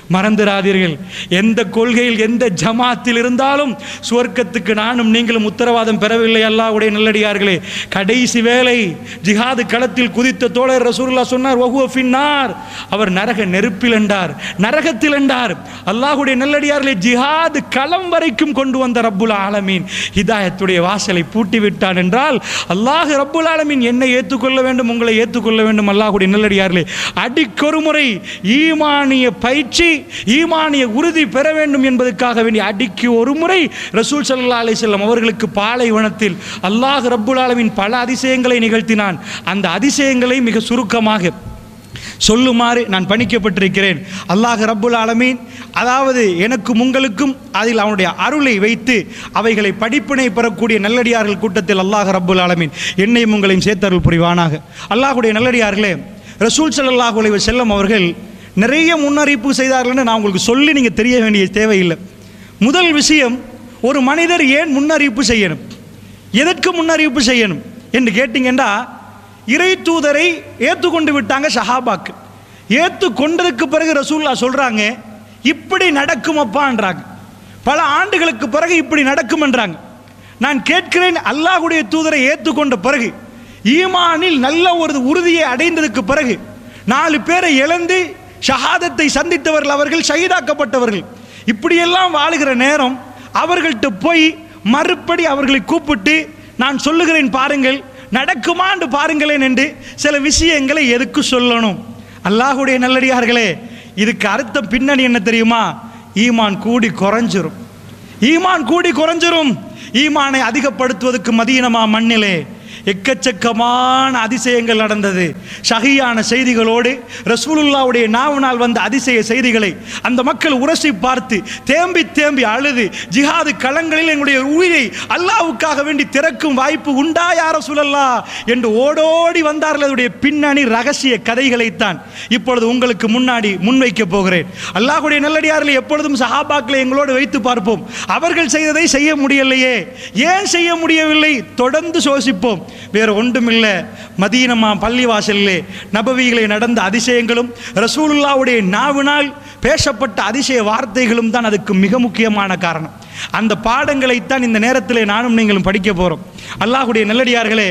மறந்துடாதீர்கள். எந்த கொள்கையில் எந்த ஜமாத்தில் இருந்தாலும் சுவர்க்கத்துக்கு நானும் நீங்களும் உத்தரவாதம் பெறவில்லை. அல்லாஹ்வுடைய நல்லடியார்களே, கடைசி வேளை ஜிஹாது களத்தில் குதித்த தோழர் ரசூலுல்லாஹ் சொன்னார், வஹுவ ஃபின்னார், அவர் நரக நெருப்பில் என்றார், நரகத்தில் என்றார். அல்லாஹ்வுடைய நல்லடியார்களே, ஜிஹாது களம் வரைக்கும் கொண்டு வந்த ரப்புல் ஆலமீன் ஹிதாயத்துடைய வாசலை பூட்டி விட்டான் என்றால் அல்லாஹ் ரப்புல் ஆலமீன் என்னை ஏற்றுக்கொள்ள வேண்டும், உங்களை ஏற்றுக்கொள்ள வேண்டும். அல்லாஹ்வுடைய நல்லடியார்களே, அடிக்கொரு முறை ஈமானிய பயிற்சி, ஈமானிய உறுதி பெற வேண்டும் என்பதற்காக வேண்டி அடிக்கு ஒரு முறை ரசூல் ஸல்லல்லாஹு அலைஹி வஸல்லம் அவர்களுக்கு பாலைவனத்தில் அல்லாஹ் ரப்புல் ஆலமீன் பல அதிசயங்களை நிகழ்த்தினான். அந்த அதிசயங்களை மிக சுருக்கமாக சொல்லுமாறு நான் பணிக்கப்பட்டிருக்கிறேன். அல்லாஹ் ரப்புல் ஆலமீன் அதாவது எனக்கும் உங்களுக்கும் அதில் அவனுடைய அருளை வைத்து அவைகளை படிப்பினை பெறக்கூடிய நல்லடியார்கள் கூட்டத்தில் அல்லாஹ் ரப்புல் ஆலமீன் என்னையும் உங்களையும் சேர்த்தருள் புரிவானாக. அல்லாஹ்வுடைய நல்லடியார்களே, ரசூல் ஸல்லல்லாஹு அலைஹி வஸல்லம் அவர்கள் நிறைய முன்னறிவிப்பு செய்தார்கள்னு நான் உங்களுக்கு சொல்லி நீங்கள் தெரிய வேண்டிய தேவையில்லை. முதல் விஷயம், ஒரு மனிதர் ஏன் முன்னறிவிப்பு செய்யணும், எதற்கு முன்னறிவிப்பு செய்யணும் என்று கேட்டிங்கன்னா, இறை தூதரை ஏற்றுக்கொண்டு விட்டாங்க சஹாபாக்கு. ஏற்றுக்கொண்டதுக்கு பிறகு ரசூலுல்லாஹ் சொல்கிறாங்க, இப்படி நடக்குமப்பான்றாங்க. பல ஆண்டுகளுக்கு பிறகு இப்படி நடக்கும்ன்றாங்க. நான் கேட்கிறேன், அல்லாஹ்வுடைய தூதரை ஏற்றுக்கொண்ட பிறகு, ஈமானில் நல்ல ஒரு உறுதியை அடைந்ததுக்கு பிறகு, 4 பேரை இழந்து ஷஹாதத்தை சந்தித்தவர்கள், அவர்கள் ஷஹீதாக்கப்பட்டவர்கள், இப்படியெல்லாம் வாழுகிற நேரம் அவர்கள்ட்ட போய் மறுபடி அவர்களை கூப்பிட்டு நான் சொல்லுகிறேன் பாருங்கள், நடக்குமான்னு பாருங்களேன் என்று சில விஷயங்களை எதுக்கு சொல்லணும்? அல்லாஹ்வுடைய நல்லடியார்களே, இதுக்கு அர்த்தம் பின்னணி என்ன தெரியுமா? ஈமான் கூடி குறைஞ்சிரும். ஈமான் கூடி குறைஞ்சிரும். ஈமானை அதிகப்படுத்துவதற்கு மதீனமா மண்ணிலே எக்கச்சக்கமான அதிசயங்கள் நடந்தது. ஷஹீயான செய்திகளோடு ரசூலுல்லாஹ்வுடைய நாவினால் வந்த அதிசய செய்திகளை அந்த மக்கள் உரசி பார்த்து தேம்பி தேம்பி அழுது, ஜிஹாது களங்களில் எங்களுடைய உயிரை அல்லாஹ்வுக்காக வேண்டி திறக்கும் வாய்ப்பு உண்டா யா ரசூலல்லாஹ் என்று ஓடோடி வந்தார்கள். அதனுடைய பின்னணி ரகசிய கதைகளைத்தான் இப்பொழுது உங்களுக்கு முன்னாடி முன்வைக்க போகிறேன். அல்லாஹ்வுடைய நல்லடியார்களை எப்பொழுதும் சஹாபாக்களை எங்களோடு வைத்து பார்ப்போம். அவர்கள் செய்ததை செய்ய முடியலையே, ஏன் செய்ய முடியவில்லை? தொடர்ந்து யோசிப்போம். வேறு ஒன்றுமில்லை, மதீனமா பள்ளிவாசலிலே நபவியிலே நடந்த அதிசயங்களும் ரசூலுல்லாஹ்வுடைய நாவினால் பேசப்பட்ட அதிசய வார்த்தைகளும் தான் அதுக்கு மிக முக்கியமான காரணம். அந்த பாடங்களைத்தான் இந்த நேரத்திலே நானும் நீங்களும் படிக்க போகிறோம். அல்லாஹ்வுடைய நல்லடியார்களே,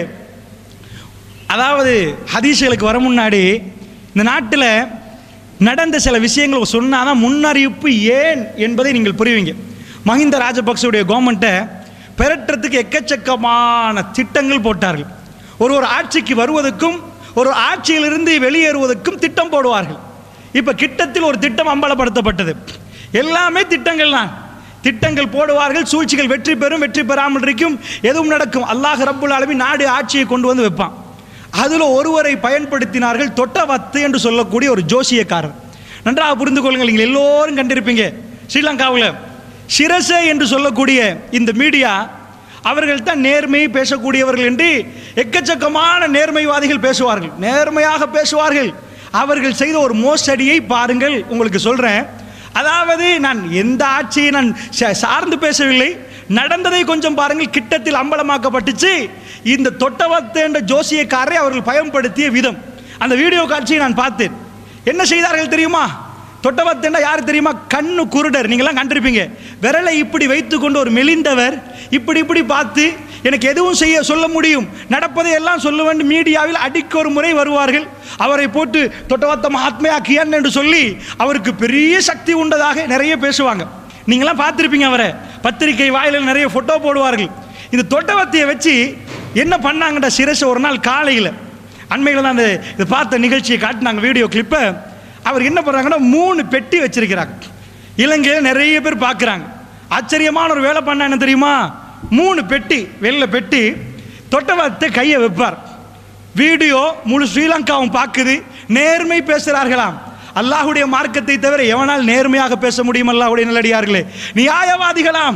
அதாவது ஹதீஸ்களுக்கு வர முன்னாடி இந்த நாட்டில் நடந்த சில விஷயங்கள் சொன்னாதான் முன்னறிவிப்பு ஏன் என்பதை நீங்கள் புரிவீங்க. மஹிந்த ராஜபக்சவுடைய கவர்மெண்ட்டை பெறற்றதுக்கு எக்கச்சக்கமான திட்டங்கள் போட்டார்கள். ஒரு ஆட்சிக்கு வருவதற்கும் ஒரு ஆட்சியிலிருந்து வெளியேறுவதற்கும் திட்டம் போடுவார்கள். இப்போ கிட்டத்தில் ஒரு திட்டம் அம்பலப்படுத்தப்பட்டது. எல்லாமே திட்டங்கள் தான். திட்டங்கள் போடுவார்கள், சூழ்ச்சிகள் வெற்றி பெறும், வெற்றி பெறாமல் இருக்கும், எதுவும் நடக்கும். அல்லாஹ் ரப்புல் ஆலமீன் நாடு ஆட்சியை கொண்டு வந்து வைப்பான். அதில் ஒருவரை பயன்படுத்தினார்கள், தொட்டவத்து என்று சொல்லக்கூடிய ஒரு ஜோசியக்காரர். நன்றாக புரிந்து கொள்ளுங்கள், நீங்கள் எல்லோரும் கண்டிருப்பீங்க. ஸ்ரீலங்காவில் சிரசே என்று சொல்லக்கூடிய இந்த மீடியா, அவர்கள் தான் நேர்மை பேசக்கூடியவர்கள் என்று எக்கச்சக்கமான நேர்மைவாதிகள் பேசுவார்கள், நேர்மையாக பேசுவார்கள். அவர்கள் செய்த ஒரு மோசடியை பாருங்கள், உங்களுக்கு சொல்கிறேன். அதாவது நான் எந்த ஆட்சியை நான் சார்ந்து பேசவில்லை, நடந்ததை கொஞ்சம் பாருங்கள். கிட்டத்தில் அம்பலமாக்கப்பட்டுச்சு. இந்த தொட்டவத்து என்ற ஜோசியக்காரரை அவர்கள் பயன்படுத்திய விதம், அந்த வீடியோ காட்சியை நான் பார்த்தேன். என்ன செய்தார்கள் தெரியுமா? தொட்டவத்தேண்டா யார் தெரியுமா? கண்ணு குருடர், நீங்களாம் கண்டிருப்பீங்க. விரலை இப்படி வைத்துக்கொண்டு ஒரு மெலிந்தவர் இப்படி இப்படி பார்த்து எனக்கு எதுவும் சொல்ல முடியும், நடப்பதை எல்லாம் சொல்ல வேண்டும். மீடியாவில் அடிக்க ஒரு முறை வருவார்கள். அவரை போட்டு தொட்டவத்த மகாத்மையா கியன் என்று சொல்லி அவருக்கு பெரிய சக்தி உண்டதாக நிறைய பேசுவாங்க. நீங்களாம் பார்த்துருப்பீங்க. அவரை பத்திரிகை வாயிலில் நிறைய ஃபோட்டோ போடுவார்கள். இந்த தொட்டவத்தையை வச்சு என்ன பண்ணாங்கடா சிரச ஒரு நாள் காலையில், அண்மையில் தான் அந்த இதை பார்த்த நிகழ்ச்சியை காட்டினாங்க வீடியோ கிளிப்பை. அவர் என்ன பண்ணுறாங்கன்னா 3 பெட்டி வச்சிருக்கிறாங்க. இலங்கையில் நிறைய பேர் பார்க்குறாங்க. ஆச்சரியமான ஒரு வேலை பண்ண என்ன தெரியுமா? 3 பெட்டி, வெள்ளை பெட்டி, தொட்டவத்தை கையை வைப்பார். வீடியோ முழு ஸ்ரீலங்காவும் பார்க்குது. நேர்மை பேசுகிறார்களாம். அல்லாஹ்வுடைய மார்க்கத்தை தவிர எவனால் நேர்மையாக பேச முடியும்? அல்லாஹ்வுடைய நல்லடியார்களே, நியாயவாதிகளாம்.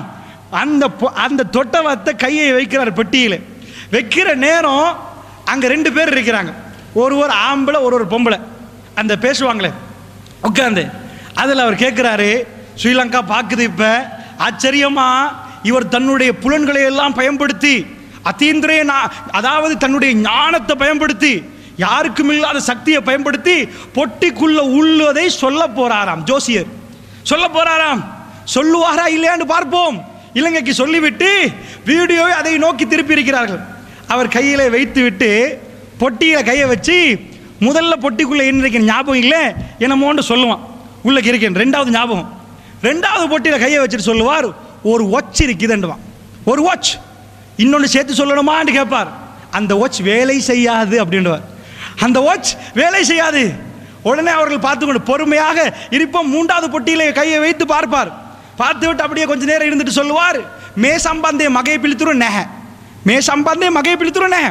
அந்த தொட்டவத்தை கையை வைக்கிறார். பெட்டியில் வைக்கிற நேரம் அங்கே 2 பேர் இருக்கிறாங்க. ஒரு ஆம்பளை, ஒரு பொம்பளை. அந்த பேசுவாங்களே உட்காந்து, அதில் அவர் கேட்குறாரு, ஸ்ரீலங்கா பார்க்குது இப்போ ஆச்சரியமா, இவர் தன்னுடைய புலன்களை எல்லாம் பயன்படுத்தி அதீந்திரே, அதாவது தன்னுடைய ஞானத்தை பயன்படுத்தி, யாருக்கும் இல்லாத சக்தியை பயன்படுத்தி பொட்டிக்குள்ள உள்ளதை சொல்ல போறாராம் ஜோசியர். சொல்ல போறாராம். சொல்லுவாரா இல்லையான்னு பார்ப்போம். இலங்கைக்கு சொல்லிவிட்டு வீடியோவை அதை நோக்கி திருப்பி இருக்கிறார்கள். அவர் கையில வைத்து விட்டு பொட்டியில கையை வச்சு முதல்ல பொட்டிக்குள்ள என்ன இருக்கிற ஞாபகம் இல்லை என்னமோன்னு சொல்லுவான். உள்ள இருக்கேன் ரெண்டாவது ஞாபகம். ரெண்டாவது பொட்டியில கையை வச்சுட்டு சொல்லுவார், ஒரு வாட்ச் இருக்குதுன்னுவான். ஒரு வாட்ச் இன்னொன்று சேர்த்து சொல்லணுமான்னு கேட்பார். அந்த வாட்ச் வேலை செய்யாது அப்படின்னுவார். அந்த வாட்ச் வேலை செய்யாது. உடனே அவர்கள் பார்த்துக்கொண்டு பொறுமையாக இருப்போம். மூன்றாவது பொட்டியில கையை வைத்து பார்ப்பார். பார்த்து விட்டு அப்படியே கொஞ்ச நேரம் இருந்துட்டு சொல்லுவார், மே சம்பந்தே மகை பிழித்துரும் நெஹ, மே சம்பந்தே மகை பிழித்துரும் நெஹ.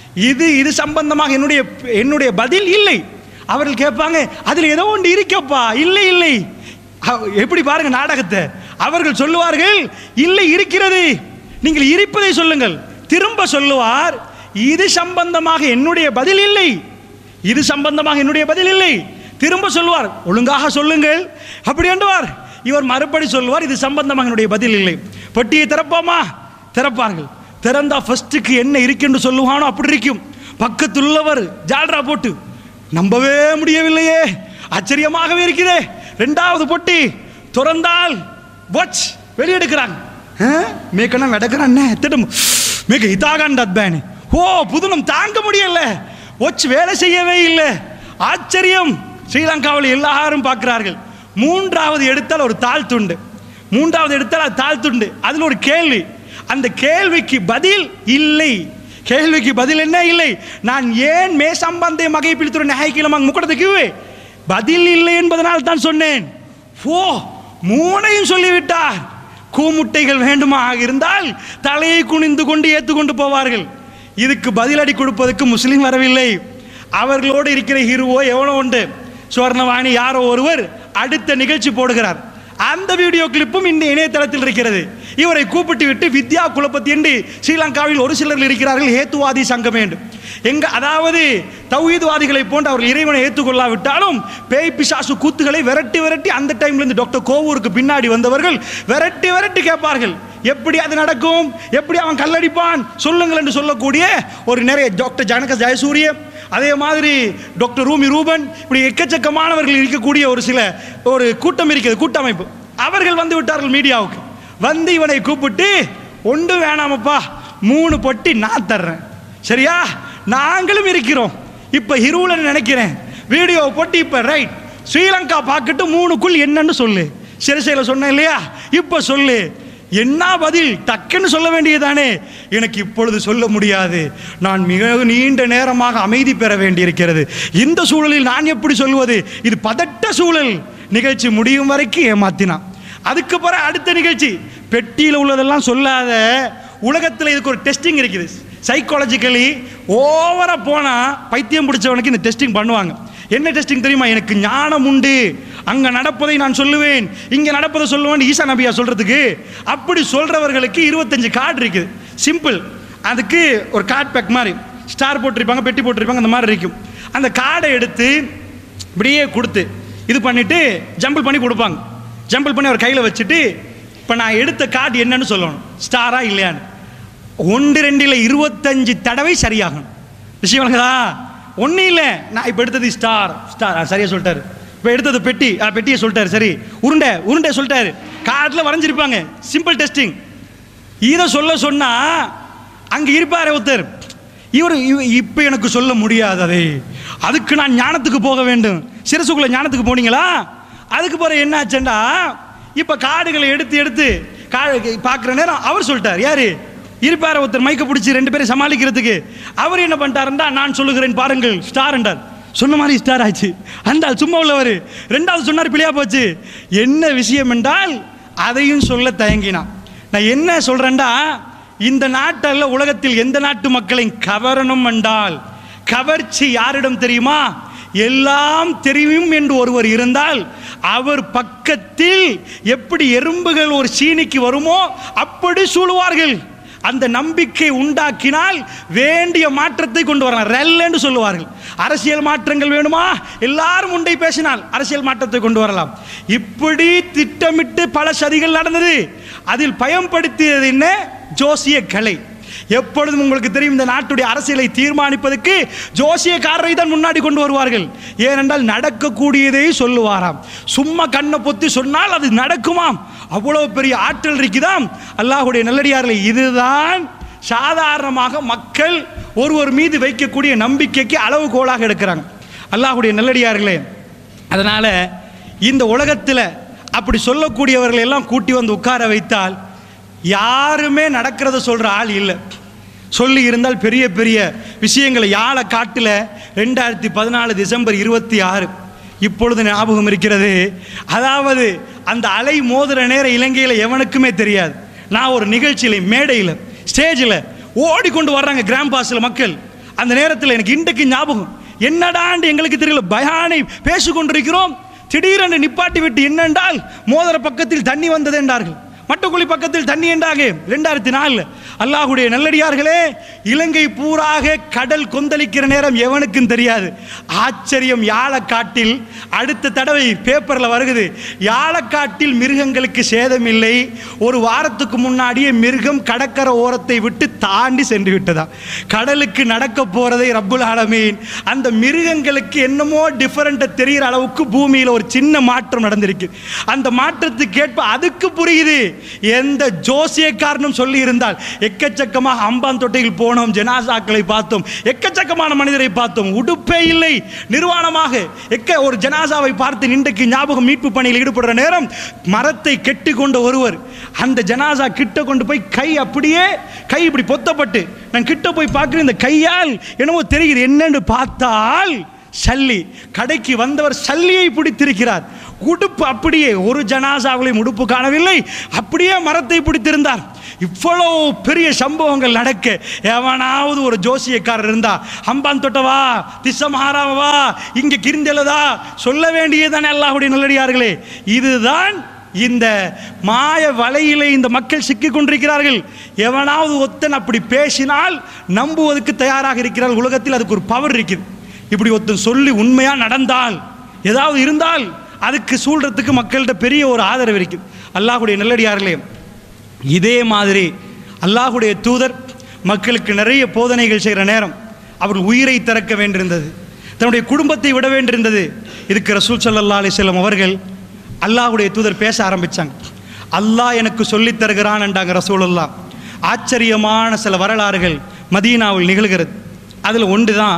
இது சம்பந்தமாக என்னுடைய பதில் இல்லை. அவர்கள் கேட்பாங்க, அதில் ஏதோ ஒன்று இருக்கப்பா. இல்லை இல்லை. எப்படி பாருங்க நாடகத்தை. அவர்கள் சொல்லுவார்கள், இல்லை இருக்கிறது, நீங்கள் இருப்பதை சொல்லுங்கள். திரும்ப சொல்லுவார், இது சம்பந்தமாக என்னுடைய பதில் இல்லை, இது சம்பந்தமாக என்னுடைய பதில் இல்லை. திரும்ப சொல்லுவார், ஒழுங்காக சொல்லுங்கள் அப்படி என்றுவார். இவர் மறுபடி சொல்லுவார், இது சம்பந்தமாக என்னுடைய பதில் இல்லை. பொட்டியை திறப்போமா? திறப்பார்கள். திறந்தா ஃபர்ஸ்ட்டுக்கு என்ன இருக்குன்னு சொல்லுவானோ அப்படி இருக்கும். பக்கத்துள்ளவர் ஜால்ரா போட்டு, நம்பவே முடியவில்லையே, ஆச்சரியமாகவே இருக்குதே. ரெண்டாவது பொட்டி திறந்தால் வாட்ச் வெளியெடுக்கிறாங்க. மேக்கனா நடக்கிறான் திட்டம் மேக்க இதாகான். ஓ புதுனம் தாங்க முடியல, வாட்ச் வேலை செய்யவே இல்லை. ஆச்சரியம். ஸ்ரீலங்காவில் எல்லாரும் பார்க்கிறார்கள். மூன்றாவது எடுத்தால் ஒரு தாழ் துண்டு. மூன்றாவது எடுத்தால் அது தாழ் துண்டு. அதில் ஒரு கேள்வி. அந்த கேள்விக்கு பதில் இல்லை. கேள்விக்கு பதில் என்ன? இல்லை. நான் ஏன் மே சம்பந்தே மகை பிடித்துற நகைக்கிழமாங்க முக்கடத்துக்கு பதில் இல்லை என்பதனால் தான் சொன்னேன். ஓ மூணையும் சொல்லிவிட்டார். கூமுட்டைகள் வேண்டுமாக இருந்தால் தலையை குனிந்து கொண்டு ஏற்றுக்கொண்டு போவார்கள். இதுக்கு பதிலடி கொடுப்பதற்கு முஸ்லீம் வரவில்லை. அவர்களோடு இருக்கிற ஹீரோவோ எவனோ உண்டு, சுவர்ணவாணி யாரோ ஒருவர் அடுத்த நிகழ்ச்சி போடுகிறார். அந்த வீடியோ கிளிப்பும் இந்த இணையதளத்தில் இருக்கிறது. இவரை கூப்பிட்டு விட்டு வித்யா குலபதி என்று ஸ்ரீலங்காவில் ஒரு சிலர் இருக்கிறார்கள், ஹேத்துவாதி சங்கம் என்று. அதாவது தௌஹீத்வாதிகளை போன்று அவர்கள் இறைவனை ஏற்றுக்கொள்ளாவிட்டாலும் பேய் பிசாசு கூத்துகளை விரட்டி விரட்டி அந்த டைம்ல இருந்து டாக்டர் கோவூருக்கு பின்னாடி வந்தவர்கள் விரட்டி விரட்டி கேட்பார்கள், எப்படி அது நடக்கும், எப்படி அவன் கல்லடிப்பான் சொல்லுங்கள் என்று சொல்லக்கூடிய ஒரு நிறைய டாக்டர் ஜனக ஜெயசூரிய, அதே மாதிரி டாக்டர் ரூமி ரூபன், இப்படி எக்கச்சக்கமானவர்கள் இருக்கக்கூடிய ஒரு கூட்டம் இருக்கிறது, கூட்டமைப்பு. அவர்கள் வந்து விட்டார்கள் மீடியாவுக்கு. வந்து இவனை கூப்பிட்டு, ஒன்று வேணாமப்பா, 3 பொட்டி நான் தர்றேன், சரியா? நாங்களும் இருக்கிறோம். இப்ப ஹிருவுலன்னு நினைக்கிறேன் வீடியோ போட்டு, இப்ப ரைட் ஸ்ரீலங்கா பார்க்கட்டும் 3க்குள் என்னன்னு சொல்லு. சிறைசையில சொன்னேன் இல்லையா, இப்ப சொல்லு. என்ன பதில்? டக்குன்னு சொல்ல வேண்டியதானே. எனக்கு இப்பொழுது சொல்ல முடியாது, நான் மிக நீண்ட நேரமாக அமைதி பெற வேண்டியிருக்கிறது. இந்த சூழலில் நான் எப்படி சொல்வது? இது பதட்ட சூழல். நிகழ்ச்சி முடியும் வரைக்கும் ஏமாத்தினான். அதுக்கு பிறகு அடுத்த நிகழ்ச்சி, பெட்டியில் உள்ளதெல்லாம் சொல்லாத, உலகத்தில் இதுக்கு ஒரு டெஸ்டிங் இருக்குது. சைக்காலஜிக்கலி ஓவரா போனா பைத்தியம் பிடிச்சவனுக்கு இந்த டெஸ்டிங் பண்ணுவாங்க. என்ன டெஸ்டிங் தெரியுமா? எனக்கு ஞானம் உண்டு, அங்க நடப்பதை நான் சொல்லுவேன், இங்க நடப்பதை சொல்லுவேன் ஈசா நபியா சொல்றதுக்கு. அப்படி சொல்றவர்களுக்கு 25 கார்டு இருக்குது. சிம்பிள். அதுக்கு ஒரு கார்டு பேக் மாதிரி ஸ்டார் போட்டிருப்பாங்க, பெட்டி போட்டிருப்பாங்க, அந்த மாதிரி இருக்கும். அந்த கார்டை எடுத்து இப்படியே கொடுத்து இது பண்ணிட்டு ஜம்பிள் பண்ணி கொடுப்பாங்க. ஜம்பிள் பண்ணி அவர் கையில் வச்சுட்டு, இப்போ நான் எடுத்த கார்டு என்னன்னு சொல்லணும், ஸ்டாரா இல்லையான்னு. 1 2 25 தடவை சரியாகணும். விஷயம் வழங்குதா? ஒன்றும் இல்லை, நான் இப்போ எடுத்தது ஸ்டார் சரியா சொல்லிட்டாரு. இப்போ எடுத்தது பெட்டியை சொல்லிட்டாரு. சரி, உருண்டை சொல்லிட்டாரு. கார்டில் வரைஞ்சிருப்பாங்க. Simple testing. இதை சொன்னா அங்கே இருப்பாரு ஒருத்தர், இவர் இப்போ எனக்கு சொல்ல முடியாது, அதை அதுக்கு நான் ஞானத்துக்கு போக வேண்டும். சிரசுக்குள்ள ஞானத்துக்கு போனீங்களா? அதுக்கு பிறகு என்ன ஆச்சுண்டா, இப்போ கார்டுகளை எடுத்து பார்க்குற நேரம் அவர் சொல்லிட்டார். யாரு இருப்பார்? ஒருத்தர் மைக்க பிடிச்சி 2 பேரை சமாளிக்கிறதுக்கு. அவர் என்ன பண்ணிட்டாருண்டா, நான் சொல்லுகிறேன் பாருங்கள் ஸ்டார் என்றார். சொன்ன மாதிரி ஸ்டார் ஆச்சு. அந்த சும்மா உள்ளவர். 2வது சொன்னார், பிள்ளையா போச்சு. என்ன விஷயம் என்றால் அதையும் சொல்ல தயங்கினான். நான் என்ன சொல்றேன்டா, இந்த நாட்டில் உலகத்தில் எந்த நாட்டு மக்களையும் கவரணும் என்றால் கவர்ச்சி யாரிடம் தெரியுமா? எல்லாம் தெரியும் என்று ஒருவர் இருந்தால் அவர் பக்கத்தில் எப்படி எறும்புகள் ஒரு சீனிக்கு வருமோ அப்படி சூழுவார்கள். அந்த நம்பிக்கை உண்டாக்கினால் வேண்டிய மாற்றத்தை கொண்டு வரலாம். ரெல் என்று சொல்லுவார்கள். அரசியல் மாற்றங்கள் வேணுமா? எல்லாரும் உண்டை பேசினால் அரசியல் மாற்றத்தை கொண்டு வரலாம். இப்படி திட்டமிட்டு பல சதிகள் நடந்தது. அதில் பயன்படுத்தியது என்ன? ஜோசிய கலை. எப்பொழுதும் உங்களுக்கு தெரியும், இந்த நாட்டுடைய அரசியலை தீர்மானிப்பதற்கு ஜோசியக்காரரை தான் முன்னாடி கொண்டு வருவார்கள். ஏனென்றால் நடக்கக்கூடியதை சொல்லுவாராம். சும்மா கண்ணை பொத்தி சொன்னால் அது நடக்குமாம். அவ்வளவு பெரிய ஆற்றல் இருக்குதாம். அல்லாஹ்வுடைய நல்லடியார்களே, இதுதான் சாதாரணமாக மக்கள் ஒருவர் மீது வைக்கக்கூடிய நம்பிக்கைக்கு அளவுகோலாக எடுக்கிறாங்க. அல்லாஹ்வுடைய நல்லடியார்களே, அதனால இந்த உலகத்தில் அப்படி சொல்லக்கூடியவர்கள் எல்லாம் கூட்டி வந்து உட்கார வைத்தால் யாருமே நடக்கிறத சொல்ற ஆள் இல்லை. சொல்லி இருந்தால் பெரிய பெரிய விஷயங்களை யாழக்காட்டில் 2014 டிசம்பர் 26 இப்பொழுது ஞாபகம் இருக்கிறது. அதாவது அந்த அலை மோதுற நேரம் இலங்கையில் எவனுக்குமே தெரியாது. நான் ஒரு நிகழ்ச்சியில் மேடையில் ஸ்டேஜில் ஓடிக்கொண்டு வர்றாங்க கிராம்பாஸில் மக்கள். அந்த நேரத்தில் எனக்கு இன்றைக்கு ஞாபகம், என்னடாண்டு எங்களுக்கு தெரியல, பயானை பேசிக்கொண்டிருக்கிறோம். திடீரென்று நிப்பாட்டி விட்டு என்னென்றால் மோதிர பக்கத்தில் தண்ணி வந்தது என்றார்கள், மட்டக்குழி பக்கத்தில் தண்ணி என்றாக. 2004 அல்லாஹ்வுடைய நல்லடியார்களே, இலங்கை பூராக கடல் கொந்தளிக்கிற நேரம் எவனுக்கும் தெரியாது. ஆச்சரியம், யாழக்காட்டில் அடுத்த தடவை பேப்பரில் வருகிறது, யாழக்காட்டில் மிருகங்களுக்கு சேதம் இல்லை, ஒரு வாரத்துக்கு முன்னாடியே மிருகம் கடற்கரை ஓரத்தை விட்டு தாண்டி சென்று விட்டதா. கடலுக்கு நடக்க போறதை ரப்புல் ஆலமீன் அந்த மிருகங்களுக்கு என்னமோ டிஃபரெண்ட்டா தெரிகிற அளவுக்கு பூமியில் ஒரு சின்ன மாற்றம் நடந்திருக்கு. அந்த மாற்றத்துக்கு ஏற்ப அதுக்கு புரியுது. எந்த ஜோசியக்காரனும் சொல்லி இருந்தால், எக்கச்சக்கமாக அம்பாந்தோட்டையில் போனோம், ஜனாசாக்களை பார்த்தோம், எக்கச்சக்கமான மனிதரை பார்த்தோம், உடுப்பே இல்லை, நிர்வாணமாக ஒரு ஜனாசாவை பார்த்து இன்றைக்கு ஞாபகம், மீட்பு பணியில் ஈடுபடுற நேரம் மரத்தை கெட்டி கொண்ட ஒருவர் அந்த ஜனாசா கிட்ட கொண்டு போய் அப்படியே கை இப்படி பொத்தப்பட்டு, நான் கிட்ட போய் பார்க்கிறேன், இந்த கையால் என்னவோ தெரியுது, என்னன்னு பார்த்தால் சல்லி. கடைக்கு வந்தவர் சல்லியை பிடித்திருக்கிறார். உடுப்பு அப்படியே, ஒரு ஜனாசாவிலையும் உடுப்பு காணவில்லை, அப்படியே மரத்தை பிடித்திருந்தார். இவ்வளோ பெரிய சம்பவங்கள் நடக்க எவனாவது ஒரு ஜோசியக்காரர் இருந்தா, அம்பான் தொட்டவா, திசமஹாராவா, இங்கே கிரிந்தெழுதா சொல்ல வேண்டியதானே அல்லாஹ்வுடைய நல்லடியார்களே. இதுதான் இந்த மாய வலையிலே இந்த மக்கள் சிக்கிக் கொண்டிருக்கிறார்கள். எவனாவது ஒத்தன் அப்படி பேசினால் நம்புவதற்கு தயாராக இருக்கிறார்கள். உலகத்தில் அதுக்கு ஒரு பவர் இருக்குது. இப்படி ஒருத்தன் சொல்லி உண்மையாக நடந்தால், ஏதாவது இருந்தால் அதுக்கு சூழ்றதுக்கு மக்கள்கிட்ட பெரிய ஒரு ஆதரவு இருக்குது. அல்லாஹ்வுடைய நல்லடியார்களே, இதே மாதிரி அல்லாஹ்வுடைய தூதர் மக்களுக்கு நிறைய போதனைகள் செய்கிற நேரம் அவர்கள் உயிரை திறக்க வேண்டியிருந்தது, தன்னுடைய குடும்பத்தை விட வேண்டியிருந்தது. இதுக்கு ரசூல் ஸல்லல்லாஹு அலைஹி வஸல்லம் அவர்கள் அல்லாஹ்வுடைய தூதர் பேச ஆரம்பித்தாங்க. அல்லாஹ் எனக்கு சொல்லித் தருகிறான் என்றாங்க ரசூலுல்லாஹ். ஆச்சரியமான சில வரலாறுகள் மதீனாவில் நிகழ்கிறது. அதில் ஒன்று தான்,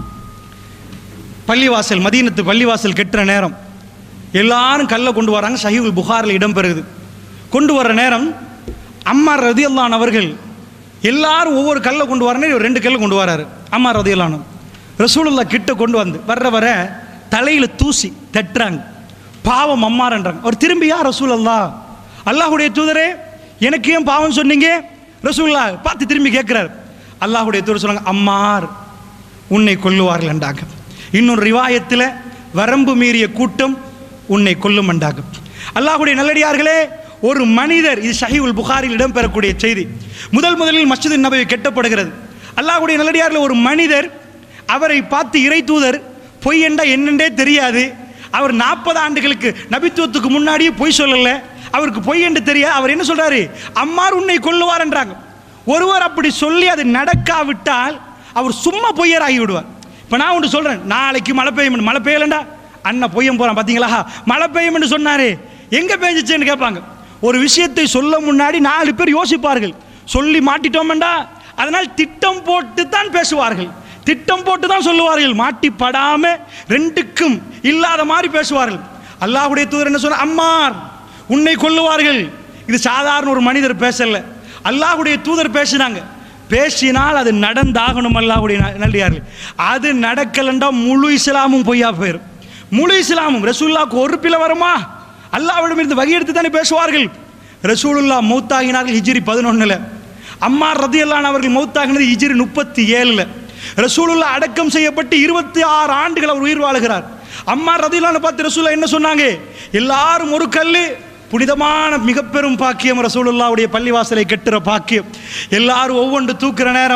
பள்ளிவாசல், மதீனத்து பள்ளிவாசல் கெட்டுற நேரம் எல்லாரும் கல்லை கொண்டு வராங்க. சஹீஹுல் புகாரில் இடம்பெறுது. கொண்டு வர்ற நேரம் அம்மார் ரதியல்லாஹு அன்ஹு அவர்கள் எல்லாரும் ஒவ்வொரு கல்லை கொண்டு வரனே 2 கல்லை கொண்டு வராரு. அம்மார் ரதியல்லாஹு அன்ஹு ரசூலுல்லாஹ் கிட்ட கொண்டு வந்து வர தலையில் தூசி தட்டுறாங்க. பாவம் அம்மார்ன்றாங்க. அவர் திரும்பி, யா ரசூலல்லாஹ், அல்லாஹ்வுடைய தூதரே எனக்கு ஏன் பாவம் சொன்னீங்க? ரசூலுல்லாஹ் பார்த்து திரும்பி கேட்கிறார். அல்லாஹ்வுடைய தூதர் சொன்னாங்க, அம்மார் உன்னை கொல்லுவார்கள் என்றாங்க. இன்னொரு ரிவாயத்தில் வரம்பு மீறிய கூட்டம் உன்னை கொல்லும் என்றாங்க. அல்லாஹ்வுடைய நல்லடியார்களே, ஒரு மனிதர், இது சஹீஹுல் புகாரில் இடம்பெறக்கூடிய செய்தி, முதலில் மஸ்ஜித் நபவி கட்டப்படுகிறது. அல்லாஹ்வுடைய நல்லடியார்கள், ஒரு மனிதர், அவரை பார்த்து இறை தூதர் பொய் என்றா என்னென்றே தெரியாது, அவர் 40 ஆண்டுகளுக்கு நபித்துவத்துக்கு முன்னாடியே பொய் சொல்லலை, அவருக்கு பொய் என்று தெரியாது, அவர் என்ன சொல்றாரு? அம்மார் உன்னை கொல்லுவார் என்றாங்க. ஒருவர் அப்படி சொல்லி அது நடக்காவிட்டால் அவர் சும்மா பொய்யராகி விடுவார். இப்போ நான் ஒன்று சொல்கிறேன், நாளைக்கு மழை பெய்யும், மழை பெய்யலண்டா அண்ணன் பொய்யம் போகிறான் பார்த்தீங்களா, மழை பெய்யும்னு சொன்னார், எங்கே பெய்ஞ்சிச்சேன்னு கேட்பாங்க. ஒரு விஷயத்தை சொல்ல முன்னாடி 4 பேர் யோசிப்பார்கள், சொல்லி மாட்டிட்டோம்டா, அதனால் திட்டம் போட்டு தான் பேசுவார்கள், திட்டம் போட்டு தான் சொல்லுவார்கள், மாட்டிப்படாமல் 2க்கும் இல்லாத மாதிரி பேசுவார்கள். அல்லாஹ்வுடைய தூதர் என்ன சொன்ன, அம்மார் உன்னை கொல்லுவார்கள். இது சாதாரண ஒரு மனிதர் பேசல, அல்லாஹ்வுடைய தூதர் பேசினாங்க. பேசினால் அது நடந்தாகணும். அல்லாஹ்வுடைய நல்லடியார்கள், அது நடக்கலண்டா முழு இஸ்லாமும் பொய்யா போயிடும். முழு இஸ்லாமும் ரசூலுல்லாஹ்க்கு ஒரு பிழை வருமா? அல்லாஹ்விடம் இருந்து வகை எடுத்து தானே பேசுவார்கள். ரசூலுல்லாஹ் மௌத்தாகினார்கள் ஹிஜ்ரி 11. அம்மார் ரதியல்லாஹு அன்ஹு அவர்கள் மௌத்தாகினது ஹிஜ்ரி 37. ரசூலுல்லாஹ் அடக்கம் செய்யப்பட்டு 26 ஆண்டுகள் அவர் உயிர் வாழுகிறார். அம்மார் ரதியல்லாஹு அன்ஹு பார்த்து ரசூலுல்லாஹ் என்ன சொன்னாங்க? எல்லாரும் ஒரு கல்லு, புனிதமான மிக பெரும் பாக்கியம் ரசூலுல்லாஹ்வுடைய பள்ளிவாசலை கட்டுற பாக்கியம். எல்லாரும் ஒவ்வொன்று தூக்குற நேரம்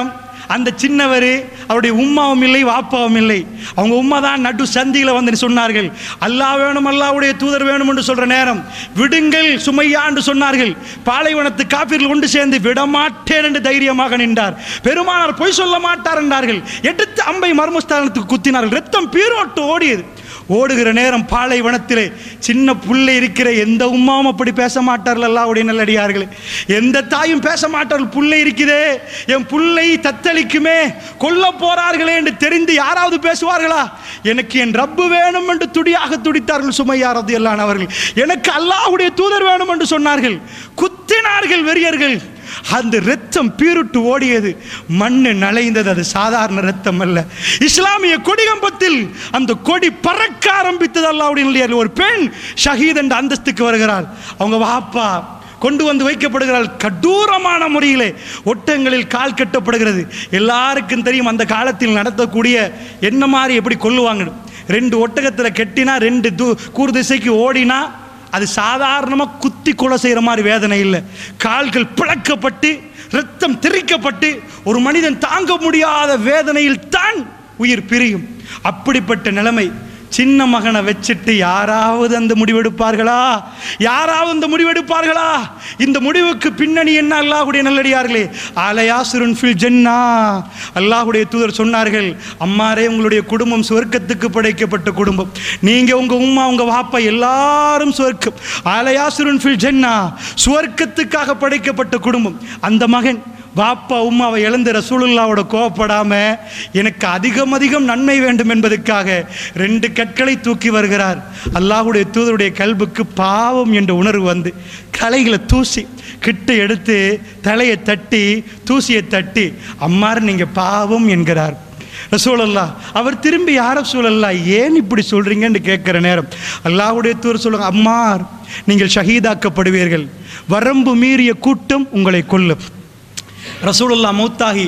அந்த சின்னவர் அவருடைய உம்மாவும் இல்லை வாப்பாவும் இல்லை. அவங்க உம்மா தான் நடு சந்தியில் வந்து சொன்னார்கள், அல்லாஹ் வேணும் அல்லாஹ்வுடைய தூதர் வேணும் என்று சொல்ற நேரம் விடுங்கள் சுமையா என்று சொன்னார்கள். பாலைவனத்து காபிர்கள் ஒன்று சேர்ந்து விடமாட்டேன் என்று தைரியமாக நின்றார். பெருமானார் பொய் சொல்ல மாட்டார் என்றார்கள். எடுத்து அம்பை மர்மஸ்தானத்துக்கு குத்தினார்கள். ரத்தம் பீரோட்டு ஓடியது. ஓடுகிற நேரம் பாலைவனத்திலே சின்ன புள்ளை இருக்கிற எந்த உம்மாவும் அப்படி பேச மாட்டார்கள். அல்லாஹ்வுடைய நல்லடியார்களே, எந்த தாயும் பேச மாட்டார்கள். புள்ளை இருக்குதே, என் புள்ளை தத்தளிக்குமே, கொல்ல போறார்களே என்று தெரிந்து யாராவது பேசுவார்களா? எனக்கு என் ரப்பு வேணும் என்று துடியாக துடித்தார்கள் சுமையா ரலியல்லாஹு அன்ஹா அவர்கள். எனக்கு அல்லாஹ்வுடைய தூதர் வேணும் என்று சொன்னார்கள். குத்தினார்கள் வெறியர்கள். அந்த இரத்தம் பீருட்டு ஓடியது, மண்ணு நலைந்தது. அது சாதாரண இரத்தம் அல்ல. இஸ்லாமிய கொடிகம்பத்தில் அந்த கொடி பறக்க ஆரம்பித்தது. அல்லாஹ்வுடைய ஒரு பெண் ஷஹீத் என்ற அந்தஸ்துக்கு வருகிறாள். அவங்க வாப்பா கொண்டு வந்து வைக்கப்படுகிறாள். கடூரமான முறையிலே ஒட்டங்களில் கால் கட்டப்படுகிறது. எல்லாருக்கும் தெரியும் அந்த காலத்தில் நடத்தக்கூடிய என்ன மாதிரி எப்படி கொல்லுவாங்க. 2 ஒட்டகத்தில் கட்டினா 2 கூர் திசைக்கு ஓடினா அது சாதாரணமாக குத்தி கொலை செய்கிற மாதிரி வேதனை இல்லை. கால்கள் பிளக்கப்பட்டு ரத்தம் தெறிக்கப்பட்டு ஒரு மனிதன் தாங்க முடியாத வேதனையில் தான் உயிர் பிரியும். அப்படிப்பட்ட நிலைமை. சின்ன மகனை வச்சுட்டு யாராவது அந்த முடிவெடுப்பார்களா? யாராவது அந்த முடிவெடுப்பார்களா? இந்த முடிவுக்கு பின்னணி என்ன? அல்லாஹ்வுடைய நல்லடியார்களே, அலயாசுருன் ஃபில் ஜன்னா, அல்லாஹ்வுடைய தூதர் சொன்னார்கள், அம்மாரே உங்களுடைய குடும்பம் சுவர்க்கத்துக்கு படைக்கப்பட்ட குடும்பம். நீங்க உங்க உம்மா உங்க வாப்பா எல்லாரும் சுவர்க்கம். அலயாசுருன் ஃபில் ஜன்னா, சுவர்க்கத்துக்காக படைக்கப்பட்ட குடும்பம். அந்த மகன் வாப்பா உம்மாவை இழந்து ரசூலுல்லாவோட கோவப்படாம எனக்கு அதிகம் நன்மை வேண்டும் என்பதற்காக 2 கற்களை தூக்கி வருகிறார். அல்லாஹ்வுடைய தூதருடைய கல்புக்கு பாவம் என்ற உணர்வு வந்து கலைகளை தூசி கிட்ட எடுத்து தலையை தட்டி தூசியை தட்டி, அம்மார் நீங்க பாவம் என்கிறார் ரசூலுல்லாஹ். அவர் திரும்பி யார் ரசூலுல்லாஹ் ஏன் இப்படி சொல்றீங்கன்னு கேட்கிற நேரம் அல்லாஹ்வுடைய தூதர் சொல்லுங்க, அம்மார் நீங்கள் ஷஹீதாக்கப்படுவீர்கள், வரம்பு மீறிய கூட்டம் உங்களை கொல்லும். ரசூலுல்லாஹ் மௌத்தாகி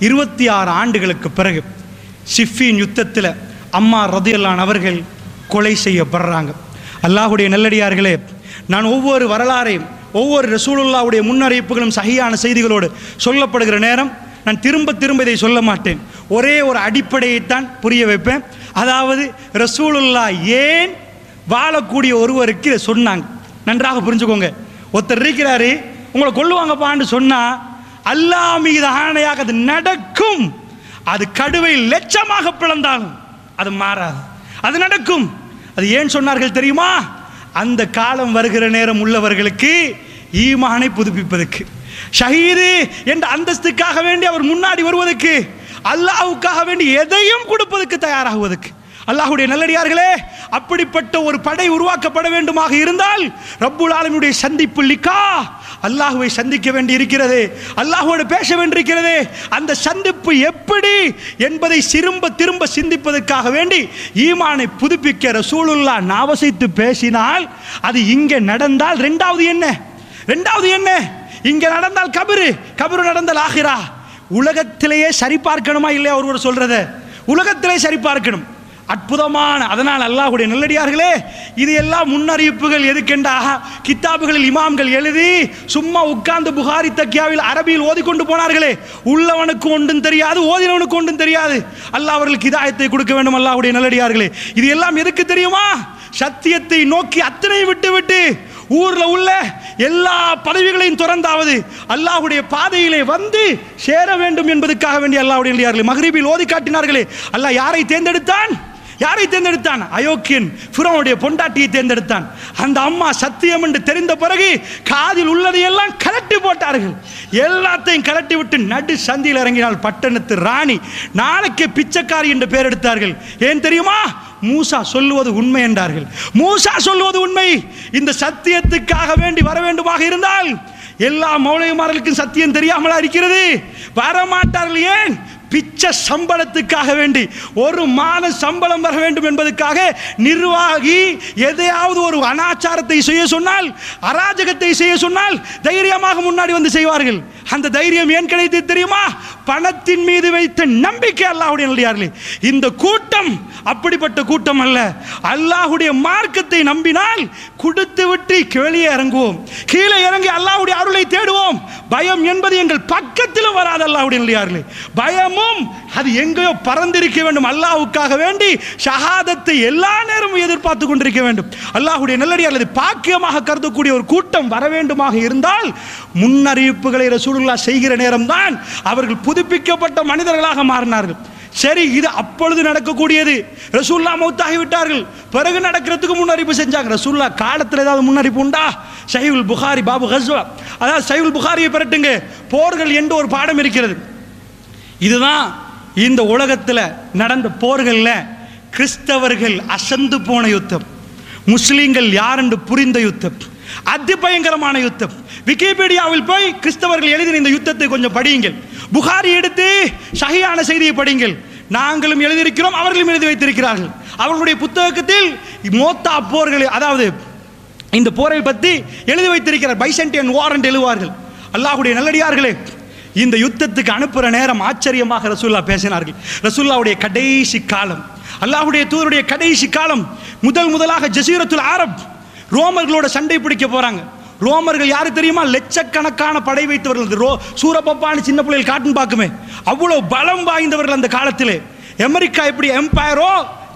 26 ஆண்டுகளுக்கு பிறகு சிஃபின் யுத்தத்தில் அம்மார் ரலியல்லாஹு அன்ஹா அவர்கள் கொலை செய்யப்படுறாங்க. அல்லாஹ்வுடைய நல்லடியார்களே, நான் ஒவ்வொரு வரலாறையும் ஒவ்வொரு ரசூலுல்லாஹ்வுடைய முன்னறிவிப்புகளும் சஹீஹான செய்திகளோடு சொல்லப்படுகிற நேரம் நான் திரும்ப இதை சொல்ல மாட்டேன். ஒரே ஒரு அடிப்படையைத்தான் புரிய வைப்பேன். அதாவது ரசூலுல்லாஹ் ஏன் வாழக்கூடிய ஒருவருக்கு இதை சொன்னாங்க. நன்றாக புரிஞ்சுக்கோங்க. ஒருத்தர் இருக்கிறாரு, உங்களை கொல்லுவாங்கப்பான்னு சொன்னா அல்லாஹ் மீது ஆணையாக அது நடக்கும். அது கடுவை லட்சமாக பிளந்தாலும் அது மாறாது, அது நடக்கும். அது ஏன் சொன்னார்கள் தெரியுமா? அந்த காலம் வருகிற நேரம் உள்ளவர்களுக்கு ஈமானை புதுப்பிப்பதற்கு, ஷஹீது என்ற அந்தஸ்துக்காக வேண்டி அவர் முன்னாடி வருவதற்கு, அல்லாஹ்வுக்காக வேண்டி எதையும் கொடுப்பதற்கு தயாராகுவதற்கு. அல்லாஹ்வுடைய நல்லடியார்களே, அப்படிப்பட்ட ஒரு படை உருவாக்கப்பட வேண்டுமாக இருந்தால் ரப்புல் ஆலமீனுடைய சந்திப்பு லிகா, அல்லாஹ்வை சந்திக்க வேண்டி இருக்கிறது, அல்லாஹ்வோடு பேச வேண்டியிருக்கிறது. அந்த சந்திப்பு எப்படி என்பதை திரும்ப சிந்திப்பதற்காக வேண்டி ஈமானை புதுப்பிக்க ரசூலுல்லாஹ் நாவசைத்து பேசினால் அது இங்கே நடந்தால் ரெண்டாவது என்ன? இங்கே நடந்தால் கபரு நடந்தால் ஆகிரா. உலகத்திலேயே சரி பார்க்கணுமா இல்லையா? ஒருவர் சொல்றத உலகத்திலே சரி பார்க்கணும். அற்புதமான, அதனால் அல்லாஹ்வுடைய நல்லடியார்களே, இது எல்லாம் முன்னறிவிப்புகள். எதுக்கெண்டா கித்தாபுகளில் இமாம்கள் எழுதி சும்மா உட்கார்ந்து புகாரி தக்கியாவில் அரபியில் ஓதிக்கொண்டு போனார்களே, உள்ளவனுக்கு ஒன்றும் தெரியாது, ஓதினவனுக்கு ஒன்றும் தெரியாது. அல்லாஹ் அவர்களுக்கு ஹிதாயத்தை கொடுக்க வேண்டும். அல்லாஹ்வுடைய நல்லடியார்களே, இது எல்லாம் எதுக்கு தெரியுமா? சத்தியத்தை நோக்கி அத்தனை விட்டு ஊர்ல உள்ள எல்லா பதவிகளையும் துறந்தாவது அல்லாஹ்வுடைய பாதையிலே வந்து சேர வேண்டும் என்பதற்காக வேண்டிய அல்லாஹ்வுடைய நல்லடியார்களே, மக்ரிபில் ஓதி காட்டினார்களே. அல்லாஹ் யாரை தேர்ந்தெடுத்தான்? அயோக்கியன் ஃபிரௌனுடைய பொண்டாட்டியை தேர்ந்தெடுத்தான். அந்த அம்மா சத்தியம் என்று தெரிந்த பிறகு காதில் உள்ளதையெல்லாம் கலட்டி போட்டார்கள். எல்லாத்தையும் கலட்டி விட்டு நடு சந்தியில் இறங்கினால் பட்டணத்து ராணி. நாளைக்கு பிச்சைக்காரி என்று பெயர் எடுத்தார்கள். ஏன் தெரியுமா? மூசா சொல்லுவது உண்மை என்றார்கள். மூசா சொல்லுவது உண்மை. இந்த சத்தியத்துக்காக வேண்டி வர வேண்டுமாக இருந்தால் எல்லா மௌலவிமார்களுக்கும் சத்தியம் தெரியாமலா இருக்கிறது? வரமாட்டார்கள். ஏன்? பிச்சை சம்பளத்துக்காக வேண்டி, ஒரு மாத சம்பளம் வர வேண்டும் என்பதற்காக நிர்வாகி எதையாவது ஒரு அனாச்சாரத்தை செய்ய சொன்னால், அராஜகத்தை செய்ய சொன்னால் தைரியமாக முன்னாடி வந்து செய்வார்கள். அந்த தைரியம் ஏன் கிடைத்தது தெரியுமா? பணத்தின் மீது வைத்த நம்பிக்கை. அல்லாஹ்வுடைய நல்லடியார்களே, இந்த கூட்டம் அப்படிப்பட்ட கூட்டம் அல்ல. அல்லாஹ்வுடைய மார்க்கத்தை நம்பினால் கொடுத்து விட்டு வெளியே இறங்குவோம், கீழே இறங்கி அல்லாஹ்வுடைய அருளை தேடுவோம். பயம் என்பது எங்கள் பக்கத்தில் வராது. அல்லாஹ்வுடைய நல்லடியார்களே, பயமும் அது எங்கேயோ பறந்திருக்க வேண்டும். அல்லாஹ்வுக்காக வேண்டி ஷஹாதத்தை எல்லா நேரமும் எதிர்பார்த்து கொண்டிருக்க வேண்டும். அல்லாஹ்வுடைய நல்லடியார்களே, பாக்கியமாக கருதக்கூடிய ஒரு கூட்டம் வர வேண்டுமாக இருந்தால் முன்னறிவிப்புகளை ரசூலுல்லாஹ் செய்கிற நேரம்தான் அவர்கள் புதுப்பிக்கப்பட்ட மனிதர்களாக மாறினார்கள். சரி, இது அப்பொழுது நடக்கக்கூடியது. ரசூலுல்லாஹ் மௌத்தாகி விட்டார்கள், பிறகு நடக்கிறதுக்கு முன்னறிவிப்பு செஞ்சாங்க. ரசூலுல்லாஹ் காலத்தில் ஏதாவது முன்னறிவிப்பு உண்டா? சஹீஹுல் புகாரி பாபு கஸ்வா, அதாவது சஹீஹுல் புகாரியை பெறட்டுங்க, போர்கள் என்று ஒரு பாடம் இருக்கிறது. இதுதான் இந்த உலகத்தில் நடந்த போர்களில் கிறிஸ்தவர்கள் அசந்து போன யுத்தம், முஸ்லீம்கள் யார் என்று புரிந்த யுத்தம், அதிபயங்கரமான யுத்தம். விக்கிபீடியாவில் போய் கிறிஸ்தவர்கள் எழுதின இந்த யுத்தத்தை கொஞ்சம் படியுங்கள். புகாரி எடுத்து சஹீஹான செய்தியை படியுங்கள். நாங்களும் எழுதியிருக்கிறோம், அவர்களும் எழுதி வைத்திருக்கிறார்கள். அவர்களுடைய புத்தகத்தில் மோத்தா போர்கள், அதாவது இந்த போரை பற்றி எழுதி வைத்திருக்கிறார். பைசன்டியன் வார் என்று எழுதுவார்கள். அல்லாஹ்வுடைய நல்லடியார்களே, இந்த யுத்தத்துக்கு அனுப்புகிற நேரம் ஆச்சரியமாக ரசூலுல்லாஹ் பேசினார்கள். ரசூலுல்லாஹ்வுடைய கடைசி காலம், அல்லாஹ்வுடைய தூதருடைய கடைசி காலம். முதலாக ஜஸீரத்துல் அரப் ரோமர்களோட சண்டை பிடிக்க போறாங்க. ரோமர்கள் யாரு தெரியுமா? லட்சக்கணக்கான படை வைத்தவர்கள். சூரப்பப்பான்னு சின்ன பிள்ளைகள் காட்டுன்னு பார்க்குமே, அவ்வளவு பலம் வாய்ந்தவர்கள் அந்த காலத்திலே. அமெரிக்கா எப்படி எம்பையரோ,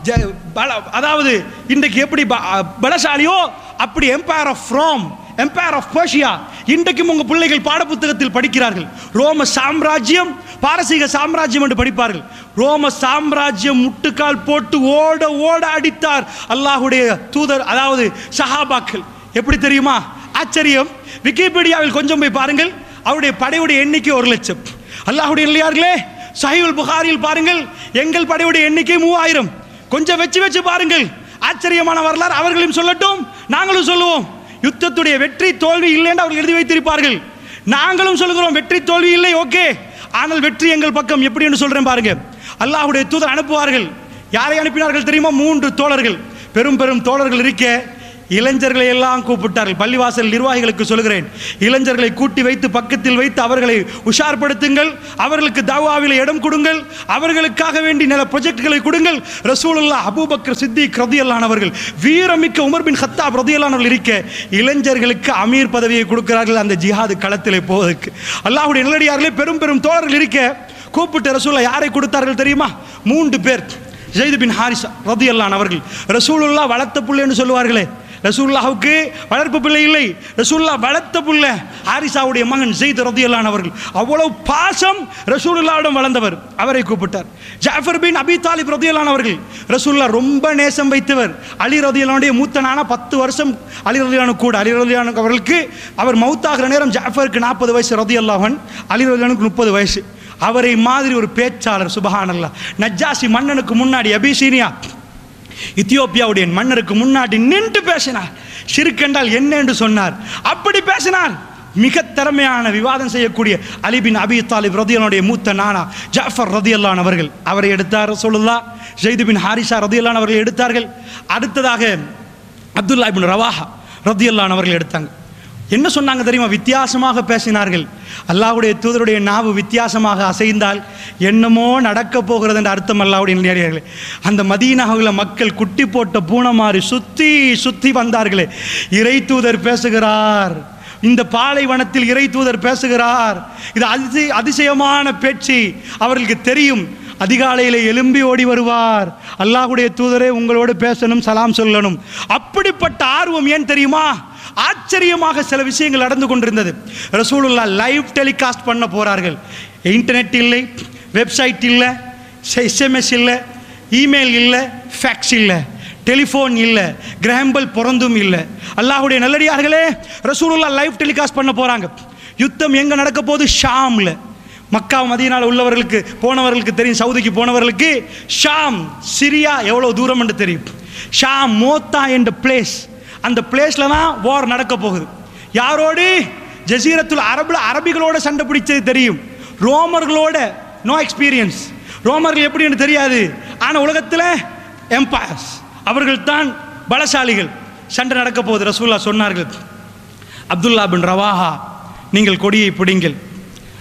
அதாவது இன்றைக்கு எப்படி பலசாலியோ, அப்படி empire of Rome, empire of Persia இன்றைக்கும் உங்க பிள்ளைகள் பாடப்புத்தகத்தில் படிக்கிறார்கள். ரோம சாம்ராஜ்யம், பாரசீக சாம்ராஜ்யம் என்று படிப்பார்கள். ரோம சாம்ராஜ்யம் முட்டுக்கால் போட்டு ஓட ஓட அடித்தார் அல்லாஹ்வுடைய தூதர், அதாவது சஹாபாக்கள். எப்படி தெரியுமா? ஆச்சரியம். விக்கிபீடியாவில் கொஞ்சம் போய் பாருங்கள், அவருடைய படையுடைய எண்ணிக்கை 1,00,000. அல்லாஹ்வுடைய நல்லடியார்களே, சஹீஹுல் புகாரியில் பாருங்கள், எங்கள் படையுடைய எண்ணிக்கை 3000. கொஞ்சம் வச்சு பாருங்கள், ஆச்சரியமான வரலாறு. அவர்களும் சொல்லட்டும், நாங்களும் சொல்லுவோம். யுத்தத்துடைய வெற்றி தோல்வி இல்லை என்று அவர்கள் எழுதி வைத்திருப்பார்கள். நாங்களும் சொல்கிறோம் வெற்றி தோல்வி இல்லை, ஓகே, ஆனால் வெற்றி எங்கள் பக்கம். எப்படி என்று சொல்றேன் பாருங்க. அல்லாஹ்வுடைய தூதர் அனுப்புவார்கள். யாரை அனுப்பினார்கள் தெரியுமா? 3 தோழர்கள், பெரும் தோழர்கள் இருக்க இளைஞர்களை எல்லாம் கூப்பிட்டார்கள். பள்ளிவாசல் நிர்வாகிகளுக்கு சொல்கிறேன், இளைஞர்களை கூட்டி வைத்து பக்கத்தில் வைத்து அவர்களை உஷார்படுத்துங்கள், அவர்களுக்கு தாவாவில் இடம் கொடுங்கள், அவர்களுக்காக வேண்டி நில ப்ரொஜெக்ட்களை கொடுங்கள். ரசூலுல்லாஹ், அபூபக்கர் சித்திக் ரலியல்லாஹு அன்ஹு அவர்கள், வீரமிக்க உமர் பின் கத்தாப் ரலியல்லாஹு அன்ஹு இருக்க இளைஞர்களுக்கு அமீர் பதவியை கொடுக்கிறார்கள் அந்த ஜிஹாது களத்திலே போவதற்கு. அல்லாஹ்வுடைய நல்லடியார்களே, பெரும் தோழர்கள் இருக்க கூப்பிட்டு ரசூலுல்லாஹ் யாரை கொடுத்தார்கள் தெரியுமா? 3 பேர். ஸைத் பின் ஹாரிஸா ரலியல்லாஹு அன்ஹு அவர்கள், ரசூலுல்லாஹ் வளர்த்த புள்ளை என்று சொல்லுவார்களே, ரசூலுல்லாஹ்வுக்கு வளர்ப்பு பிள்ளை இல்லை, ரசூலுல்லாஹ் வளர்த்த பிள்ளை ஹாரிஸாவுடைய மகன் ஸைத் ரலியல்லாஹு அன்ஹு அவர்கள். அவ்வளவு பாசம் ரசூலுல்லாஹ்விடம் வளர்ந்தவர். அவரை கூப்பிட்டார். ஜாஃபர் பின் அபி தாலிப் ரலியல்லாஹு அன்ஹு அவர்கள், ரசூலுல்லாஹ் ரொம்ப நேசம் வைத்தவர். அலி ரலியல்லாஹு அன்ஹுடைய மூத்தனான 10 வருஷம் அலி ரலியல்லாஹு அன்ஹு கூட. அலி ரலியல்லாஹு அன்ஹு அவர்களுக்கு அவர் மௌத்தாகிற நேரம் ஜாஃபருக்கு 40 வயசு ரலியல்லாஹு அன்ஹு, அலி ரலியல்லாஹு அன்ஹுக்கு 30 வயசு. அவரை மாதிரி ஒரு பேச்சாளர், சுபஹானல்லாஹ். நஜ்ஜாசி மன்னனுக்கு முன்னாடி, அபிசீனியா இத்தியோப்பியாவுடைய மன்னருக்கு முன்னாடி நின்று பேசினார். ஷிர்க் என்றால் என்ன என்று சொன்னார். அப்படி பேசினார். மிக திறமையான விவாதம் செய்யக்கூடிய அலி பின் அபி தாலிப் ரலியல்லாஹு அன்ஹுடைய மூத்த நானா ஜாஃபர் ரலியல்லாஹு அன்ஹு அவர்கள், அவரை எடுத்தார் ரசூலுல்லாஹ். ஸைத் பின் ஹாரிஸா ரலியல்லாஹு அன்ஹு அவர்கள் எடுத்தார்கள். அடுத்ததாக அப்துல்லா இப்னு ரவாஹா ரலியல்லாஹு அன்ஹு அவர்கள் எடுத்தாங்க. என்ன சொன்னாங்க தெரியுமா? வித்தியாசமாக பேசினார்கள். அல்லாஹ்வுடைய தூதருடைய நாவு வித்தியாசமாக அசைந்தால் என்னமோ நடக்க போகிறது என்ற அர்த்தம். அல்லாஹ்வுடைய நல்லடியார்களே, அந்த மதீனாவில் மக்கள் குட்டி போட்ட பூனை மாதிரி சுத்தி வந்தார்களே. இறை தூதர் பேசுகிறார், இந்த பாலைவனத்தில் இறை தூதர் பேசுகிறார். இது அதிசயமான பேச்சு. அவர்களுக்கு தெரியும், அதிகாலையில் எழும்பி ஓடி வருவார், அல்லாஹ்வுடைய தூதரே உங்களோடு பேசணும், சலாம் சொல்லணும். அப்படிப்பட்ட ஆர்வம் ஏன் தெரியுமா? ஆச்சரியமாக சில விஷயங்கள் நடந்து கொண்டிருந்தது. ரசூலுல்லாஹ் லைவ் டெலிகாஸ்ட் பண்ண போறார்கள். இன்டர்நெட் இல்லை, வெப்சைட் இல்லை, எஸ்எம்எஸ் இல்லை, இமெயில் இல்லை, ஃபேக்ஸ் இல்லை, டெலிஃபோன் இல்லை, கிராம்பல் பிறந்தும் இல்லை. அல்லாஹ்வுடைய நல்லடியார்களே, ரசூலுல்லாஹ் லைவ் டெலிகாஸ்ட் பண்ண போறாங்க. யுத்தம் எங்க நடக்க போகுது? ஷாம்ல. மக்கா மதீனால உள்ளவர்களுக்கு, போனவர்களுக்கு தெரியும், சவுதிக்கு போனவர்களுக்கு ஷாம், சிரியா எவ்வளவு தூரம் என்று தெரியும். ஷாம் மோத்தா என்ற பிளேஸ், அந்த பிளேஸ்ல தான் வார் நடக்க போகுது. யாரோடு? ஜசீரத்துல் அரபுல அரபிகளோட சண்டை பிடிச்சது தெரியும், ரோமர்களோட நோ எக்ஸ்பீரியன்ஸ். ரோமர்கள் எப்படி என்று தெரியாது, ஆனால் உலகத்தில் எம்பயர்ஸ், அவர்கள் தான் பலசாலிகள். சண்டை நடக்க போகுது. ரசூலுல்லாஹ் சொன்னார்கள், அப்துல்லா பின் ரவாஹா நீங்கள் கொடியை பிடிங்கள்.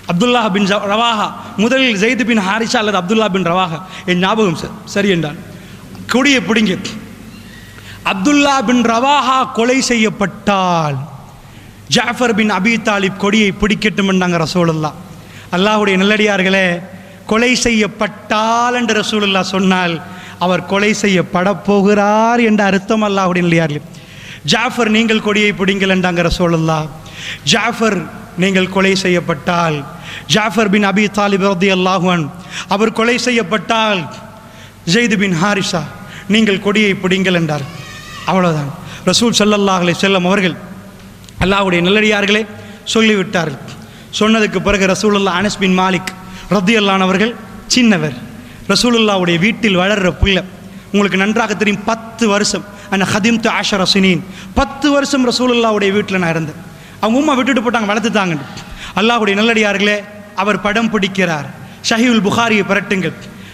அப்துல்லா பின் ரவாஹா, முதலில் ஜெயித் பின் ஹாரிஷா அல்லது அப்துல்லா பின் ரவாஹா, என் ஞாபகம் சரி என்றான், கொடியை பிடிங்க. அப்துல்லா பின் ரவாஹா கொலை செய்யப்பட்டால் ஜாஃபர் பின் அபி தாலிப் கொடியை பிடிக்கட்டும் என்றாங்க ரசூலுல்லாஹ். அல்லாஹ்வுடைய நல்லடியார்களே, கொலை செய்யப்பட்டால் என்று ரசூலுல்லாஹ் சொன்னால் அவர் கொலை செய்யப்பட போகிறார் என்ற அர்த்தம். அல்லாஹ்வுடைய நல்லடியார்களே, ஜாஃபர் நீங்கள் கொடியை பிடிங்கள் என்றாங்க ரசூலுல்லாஹ். ஜாஃபர் நீங்கள் கொலை செய்யப்பட்டால், ஜாஃபர் பின் அபி தாலிப் ரலியல்லாஹு அன்ஹு அவர் கொலை செய்யப்பட்டால் ஜெயித் பின் ஹாரிஷா நீங்கள் கொடியை பிடிங்கள் என்றார். அவ்வளவுதான். ரசூல் ஸல்லல்லாஹு அலைஹி வஸல்லம் அவர்கள் அல்லாஹ்வுடைய நல்லடியார்களே சொல்லிவிட்டார்கள். சொன்னதுக்கு பிறகு ரசூலுல்லாஹ் அனஸ் பின் மாலிக் ரலியல்லாஹு அன்ஹு அவர்கள் சின்னவர், ரசூலுல்லாஹ்வுடைய வீட்டில் வளர்ற பிள்ளை. உங்களுக்கு நன்றாக தெரியும், 10 வருஷம் அந்த ஹதிம்து 10 சினீன், 10 வருஷம் ரசூலுல்லாஹ்வுடைய வீட்டில் நான் இருந்தேன். அவங்க உம்மா விட்டுட்டு போட்டாங்க, வளர்த்துட்டாங்க. அல்லாஹ்வுடைய நல்லடியார்களே, அவர் படம் பிடிக்கிறார். ஸஹீஹுல் புகாரியை பரட்டுங்கள்.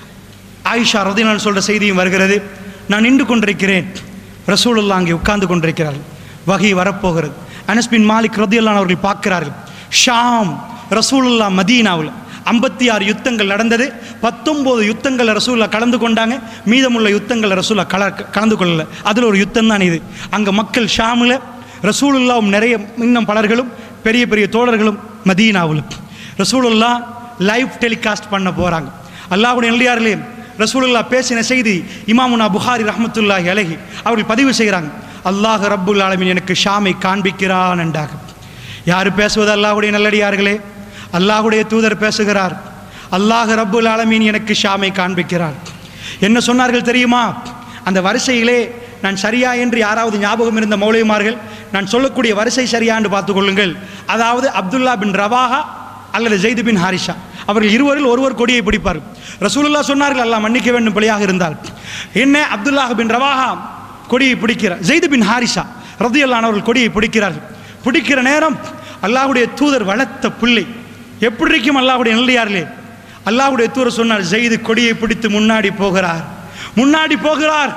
ஆயிஷா ரலியல்லாஹு அன்ஹா சொல்கிற செய்தியும் வருகிறது. நான் நின்று கொண்டிருக்கிறேன், ரசூலுல்லாஹ் அங்கே உட்கார்ந்து கொண்டிருக்கிறார்கள். வஹி வரப்போகிறது. அனஸ் பின் மாலிக் ரலியல்லாஹு அன்ஹு அவர்கள் பார்க்கிறார்கள், ஷாம் ரசூலுல்லாஹ் மதீனாவில் 56 யுத்தங்கள் நடந்தது. 19 யுத்தங்கள் ரசூலுல்லாஹ் கலந்து கொண்டாங்க, மீதமுள்ள யுத்தங்கள் ரசூலுல்லாஹ் கலந்து கொள்ளல. அதில் ஒரு யுத்தம் தான் இது. அங்கே மக்கள் ஷாமில், ரசூலுல்லாஹும் நிறைய இன்னும் பலர்களும் பெரிய பெரிய தோழர்களும் மதீனாவில். ரசூலுல்லாஹ் லைவ் டெலிகாஸ்ட் பண்ண போகிறாங்க. அல்லாஹ்வுடைய நல்லடியார்களே, ரசூலுல்லாஹ் பேசின செய்தி இமாமுனா புகாரி ரஹ்மத்துல்லாஹி அலைஹி அவர்கள் பதிவு செய்கிறாங்க. அல்லாஹ் ரப்புல் ஆலமீன் எனக்கு ஷாமை காண்பிக்கிறான் என்றாக. யார் பேசுவது? அல்லாஹ்வுடைய நல்லடியார்களே, அல்லாஹ்வுடைய தூதர் பேசுகிறார். அல்லாஹ் ரப்புல் ஆலமீன் எனக்கு ஷாமை காண்பிக்கிறார். என்ன சொன்னார்கள் தெரியுமா? அந்த வரிசையிலே நான் சரியா என்று யாராவது ஞாபகம் இருந்த மௌலவிமார்கள், நான் சொல்லக்கூடிய வரிசை சரியா என்று பார்த்துக்கொள்ளுங்கள். அதாவது அப்துல்லா பின் ரவாஹா அல்லது ஜெயித் பின் ஹாரிஷா அவர்கள் இருவரில் ஒருவர் கொடியை பிடிப்பார்கள். ரசூலுல்லாஹ் சொன்னார்கள், அல்லாஹ் மன்னிக்க வேண்டும் பிழையாக இருந்தால். என்ன? அப்துல்லா பின் ரவாஹா கொடியை பிடிக்கிறார், ஜெயித் பின் ஹாரிஷா ரலியல்லாஹு அன்ஹு அவர்கள் கொடியை பிடிக்கிறார்கள். பிடிக்கிற நேரம் அல்லாஹ்வுடைய தூதர் வளர்த்த பிள்ளை எப்படி இருக்கும்? அல்லாஹ்வுடைய நல்லடியார்களே, அல்லாஹ்வுடைய தூதர் சொன்னார், ஜெயித் கொடியை பிடித்து முன்னாடி போகிறார், முன்னாடி போகிறார்,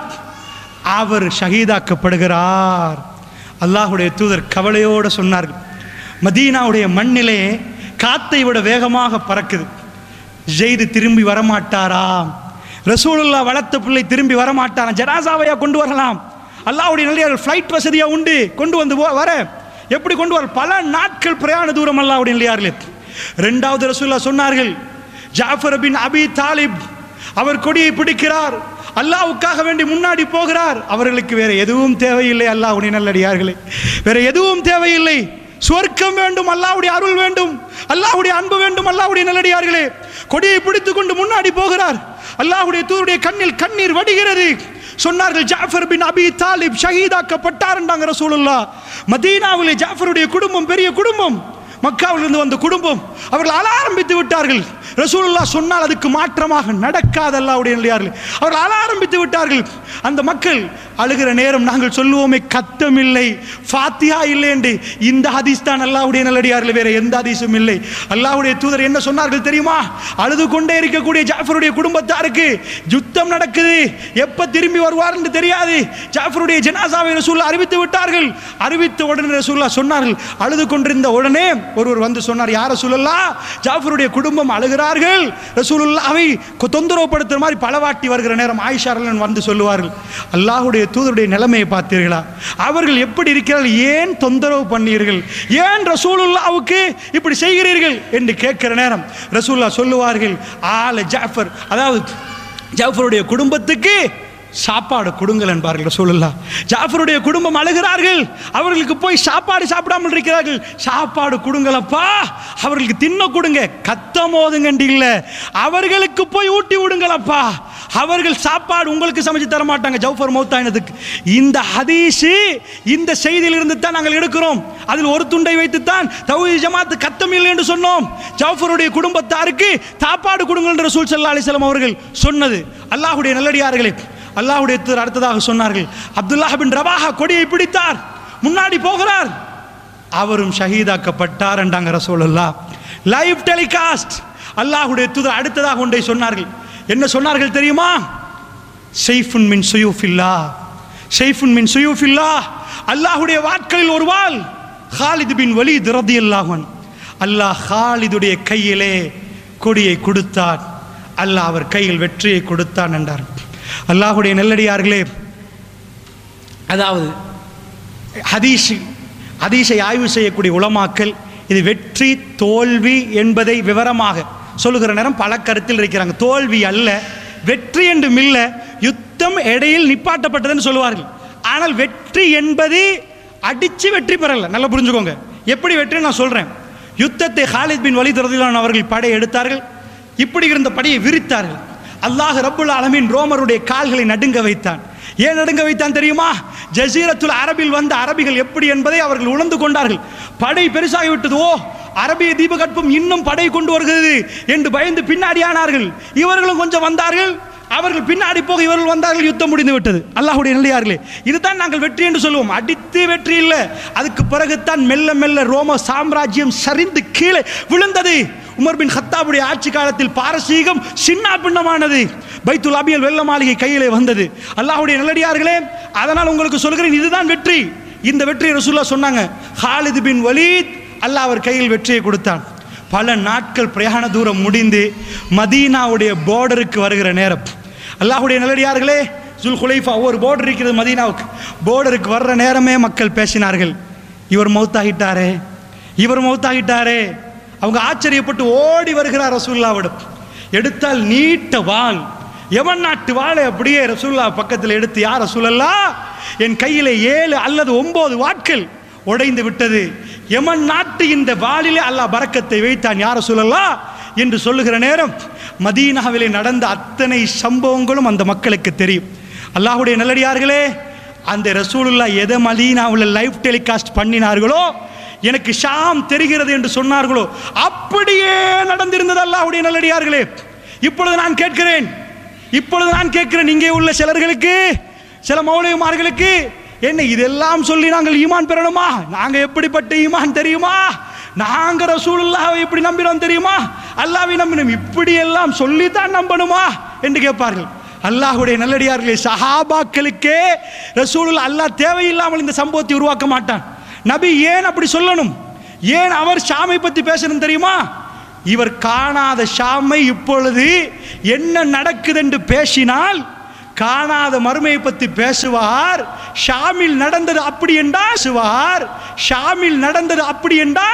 அவர் ஷஹீதாக்கப்படுகிறார். அல்லாஹ்வுடைய தூதர் கவலையோடு சொன்னார்கள், மதீனாவுடைய மண்ணிலே காத்தை விட வேகமாக பறக்குது, ஜெயித் திரும்பி வரமாட்டாராம். ரசூலுல்லாஹ் வளர்த்த பிள்ளை திரும்பி வரமாட்டாராம். ஜனாசாவையா கொண்டு வரலாம்? அல்லாஹ்வுடைய நல்லடியார்கள் ஃப்ளைட் வசதியா உண்டு, கொண்டு வந்து வர எப்படி கொண்டு வர? பல நாட்கள் பிரயாண தூரம். அல்லாஹ்வுடைய நல்லடியார்களே, இரண்டாவது ரசூலுல்லாஹ் சொன்னார்கள், ஜாஃபர் பின் அபி தாலிப் அவர் கொடியை பிடிக்கிறார், அல்லாஹ்வுக்காக வேண்டி முன்னாடி போகிறார். அவர்களுக்கு வேற எதுவும் தேவையில்லை. அல்லாஹ்வுடைய நல்லடியார்களே, வேற எதுவும் தேவையில்லை. சொர்க்கம் வேண்டும், அல்லாஹ்வுடைய அருள் வேண்டும், அல்லாஹ்வுடைய அன்பு வேண்டும். அல்லாஹ்வுடைய நல்லடியார்களே, கொடியை பிடித்துக் கொண்டு முன்னாடி போகிறார். அல்லாஹ்வுடைய தூதருடைய கண்ணில் கண்ணீர் வடிகிறது. சொன்னார்கள், ஜாஃபர் பின் அபி தாலிப் ஷஹீதாக்கப்பட்டார் என்றாங்க ரசூலுல்லாஹ். மதீனாவிலே ஜாஃபருடைய குடும்பம் பெரிய குடும்பம், மக்காவிலிருந்து வந்த குடும்பம். அவர்கள் அழ ஆரம்பித்து விட்டார்கள். ரசூலுல்லாஹ் சொன்னால் அதுக்கு மாற்றமாக நடக்காது. அல்லாஹ்வுடைய நல்லடியார்களே, அவர்கள் அழ ஆரம்பித்து விட்டார்கள். அந்த மக்கள் அழுகிற நேரம் நாங்கள் சொல்லுவோமே, கத்தம் இல்லை, ஃபாத்திஹா இல்லை என்று. இந்த ஹதீஸ் தான் அல்லாஹ்வுடைய நல்லடியார்களே, வேற எந்த ஹதீஸும் இல்லை. அல்லாஹ்வுடைய தூதர் என்ன சொன்னார்கள் தெரியுமா? அழுது கொண்டே இருக்கக்கூடிய ஜாஃபருடைய குடும்பத்தாருக்கு யுத்தம் நடக்குது, எப்ப திரும்பி வருவார் என்று தெரியாது. ஜாஃபருடைய ஜனாசாவை ரசூலுல்லாஹ் அறிவித்து விட்டார்கள். அறிவித்த உடனே ரசூலுல்லாஹ் சொன்னார்கள், அழுது கொண்டிருந்த உடனே ஒருவர் வந்து சொன்னார், யார் ரசூலுல்லாஹ், ஜாஃபருடைய குடும்பம் அழுகிறார்கள், ரசூலுல்லாஹ்வை தொந்தரவுப்படுத்துற மாதிரி பலவாட்டி வருகிற நேரம் ஆயிஷா ரலியல்லாஹு வந்து சொல்லுவார்கள், அல்லாஹ்வுடைய தூதருடைய நிலைமையை பார்த்தீர்களா? அவர்கள் எப்படி இருக்கிறார்கள்? ஏன் தொந்தரவு பண்ணீர்கள்? ஏன் ரசூலுல்லாஹ்வுக்கு இப்படி செய்கிறீர்கள் என்று கேட்கிற நேரம் ரசூலுல்லாஹ் சொல்லுவார்கள், ஆல ஜாஃபர், அதாவது ஜாஃபருடைய குடும்பத்துக்கு சாப்பாடு கொடுங்கள் என்பார்கள் ரசூலுல்லாஹ். ஜாஃபருடைய குடும்பம் அழுகிறார்கள், அவர்களுக்கு போய் சாப்பாடு சாப்பிடாமல் இருக்கிறார்கள், சாப்பாடு கொடுங்களப்பா, அவர்களுக்கு தின்ன கொடுங்க, கத்தம் ஓதுங்கண்டி இல்லை, அவர்களுக்கு போய் ஊட்டி விடுங்களப்பா, அவர்கள் சாப்பாடு உங்களுக்கு சமைச்சு தர மாட்டாங்க ஜாஃபர் மௌத்தாயினதுக்கு. இந்த ஹதீஸ், இந்த செய்தியிலிருந்து தான் நாங்கள் எடுக்கிறோம். அதில் ஒரு துண்டை வைத்துத்தான் தௌஹீத் ஜமாத் கத்தம் இல்லை என்று சொன்னோம். ஜாஃபருடைய குடும்பத்தாருக்கு சாப்பாடு கொடுங்கள் என்று ரசூல் ஸல்லல்லாஹு அலைஹி வஸல்லம் அவர்கள் சொன்னது. அல்லாஹ்வுடைய நல்லடியார்களே, அல்லாஹ்வுடைய தூதர் அடுத்ததாக சொன்னார்கள், அப்துல்லா பின் ரவாஹா கொடியை பிடித்தார், முன்னாடி போகிறார், அவரும் ஷஹீதாக்கப்பட்டார் என்றாங்க ரசூலுல்லாஹ். Live telecast. அல்லாஹ்வுடைய தூதர் அடுத்ததாக ஒன்றை சொன்னார்கள். என்ன சொன்னார்கள் தெரியுமா? ஸைஃபுன் மின் சுயூஃபில்லாஹ், ஸைஃபுன் மின் சுயூஃபில்லாஹ், அல்லாஹ்வுடைய வாட்களில் ஒரு வாள். காலித் பின் வலீத் ரலியல்லாஹு அன்ஹு, அல்லாஹ் ஹாலிதுடைய கையிலே கொடியை கொடுத்தான், அல்லாஹ் அவர் கையில் வெற்றியை கொடுத்தான் என்றார். அல்லாஹுடைய நல்லடியார்களே, அதாவது ஹதீஸை ஆய்வு செய்யக்கூடிய உலமாக்கள் இது வெற்றி தோல்வி என்பதை விவரமாக சொல்லுகிற நேரம் பல கருத்தில் இருக்கிறாங்க. தோல்வி அல்ல, வெற்றி என்றும் இல்லை, யுத்தம் இடையில் நிப்பாட்டப்பட்டதுன்னு சொல்லுவார்கள். ஆனால் வெற்றி என்பது அடித்து வெற்றி பெறல. நல்லா புரிஞ்சுக்கோங்க எப்படி வெற்றி நான் சொல்கிறேன். யுத்தத்தை ஹாலித் பின் வலீத் ரலியல்லாஹு அவர்கள் படை எடுத்தார்கள். இப்படி இருந்த படையை விரித்தார்கள். அல்லாஹ் ரப்புல் ஆலமீன் ரோமருடைய கால்களை நடுங்க வைத்தான். ஏன் நடுங்க வைத்தான் தெரியுமா? ஜசீரத்துல் அரபில் வந்த அரபிகள் எப்படி என்பதை அவர்கள் உணர்ந்து கொண்டார்கள். படை பெருசாகிவிட்டது, ஓ அரபிய தீபகற்பம் இன்னும் படை கொண்டு வருகிறது என்று பயந்து பின்னாடி ஆனார்கள். இவர்களும் கொஞ்சம் வந்தார்கள், அவர்கள் பின்னாடி போக இவர்கள் வந்தார்கள், யுத்தம் முடிந்து விட்டது. அல்லாஹ்வுடைய நல்லடியார்களே, இதுதான் நாங்கள் வெற்றி என்று சொல்லுவோம். அடித்து வெற்றி இல்லை. அதுக்கு பிறகுதான் மெல்ல மெல்ல ரோம சாம்ராஜ்யம் சரிந்து கீழே விழுந்தது. உமர் பின் ஹத்தாபுடைய ஆட்சி காலத்தில் பாரசீகம் சின்ன பின்னமானது. பைத்துல் அபியல் வெள்ள மாளிகை கையிலே வந்தது. அல்லாஹ்வுடைய நல்லடியார்களே, அதனால் உங்களுக்கு சொல்கிறேன், இதுதான் வெற்றி. இந்த வெற்றியை ரசூலுல்லாஹ் சொன்னாங்க. ஹாலித் பின் வலீத் அல்லாஹ் அவர் கையில் வெற்றியை கொடுத்தான். பல நாட்கள் பிரயாண தூரம் முடிந்து மதீனாவுடைய பார்டருக்கு வருகிற நேரம், அல்லாஹ்வுடைய நல்லடியார்களே, ஜுல் ஹுலைஃபா ஒரு பார்டர் இருக்கிறது மதீனாவுக்கு. பார்டருக்கு வர்ற நேரமே மக்கள் பேசினார்கள், இவர் மௌத்தாகிட்டாரே, இவர் மௌத்தாகிட்டாரே. அவங்க ஆச்சரியப்பட்டு ஓடி வருகிறார் ரசூலுல்லாஹ்விடம். எடுத்தால் நீட்ட வாள், எவன் நாட்டு வாளை அப்படியே ரசூலுல்லாஹ் பக்கத்தில் எடுத்து, யார் ரசூலல்லாஹ், என் கையிலே 7 அல்லது 9 வாட்கள் உடைந்து விட்டது. யமன் நாட்டு இந்த வாளிலே அல்லாஹ் பரக்கத்தை வைத்தான் யார் ரசூலல்லாஹ் என்று சொல்லுகிற நேரம், மதீனாவிலே நடந்த அத்தனை சம்பவங்களும் அந்த மக்களுக்கு தெரியும். அல்லாஹ்வுடைய நல்லடியார்களே, அந்த ரசூலுல்லாஹ் எதை மதீனாவில் லைவ் டெலிகாஸ்ட் பண்ணினார்களோ, எனக்கு ஷாம் தெரிகிறது என்று சொன்னார்களோ, அப்படியே நடந்திருந்தது. அல்லாஹ்வுடைய நல்லடியார்களே, இப்பொழுது நான் கேட்கிறேன் இங்கே உள்ள சிலர்களுக்கு, சில மௌலவிமார்களுக்கு, என்ன இதெல்லாம் சொல்லி நாங்கள் ஈமான் பெறணுமா? நாங்க எப்படிப்பட்ட ஈமான் தெரியுமா? நாங்க ரசூலுல்லாஹ்வை எப்படி நம்பினோம் தெரியுமா? அல்லாஹ்வை நம்பினோம், இப்படி எல்லாம் சொல்லித்தான் நம்பணுமா என்று கேட்பார்கள். அல்லாஹ்வுடைய நல்லடியார்களே, சஹாபாக்களுக்கே ரசூலுல்லாஹ் அல்லாஹ் தேவையில்லாமல் இந்த சம்பவத்தை உருவாக்க மாட்டான். நபி ஏன் அப்படி சொல்லணும்? ஏன் அவர் ஷாமை பற்றி பேசணும் தெரியுமா? இவர் காணாத ஷாமை இப்பொழுது என்ன நடக்குது என்று பேசினால் காணாத மறுமையை பற்றி பேசுவார். ஷாமில் நடந்தது அப்படி என்றால்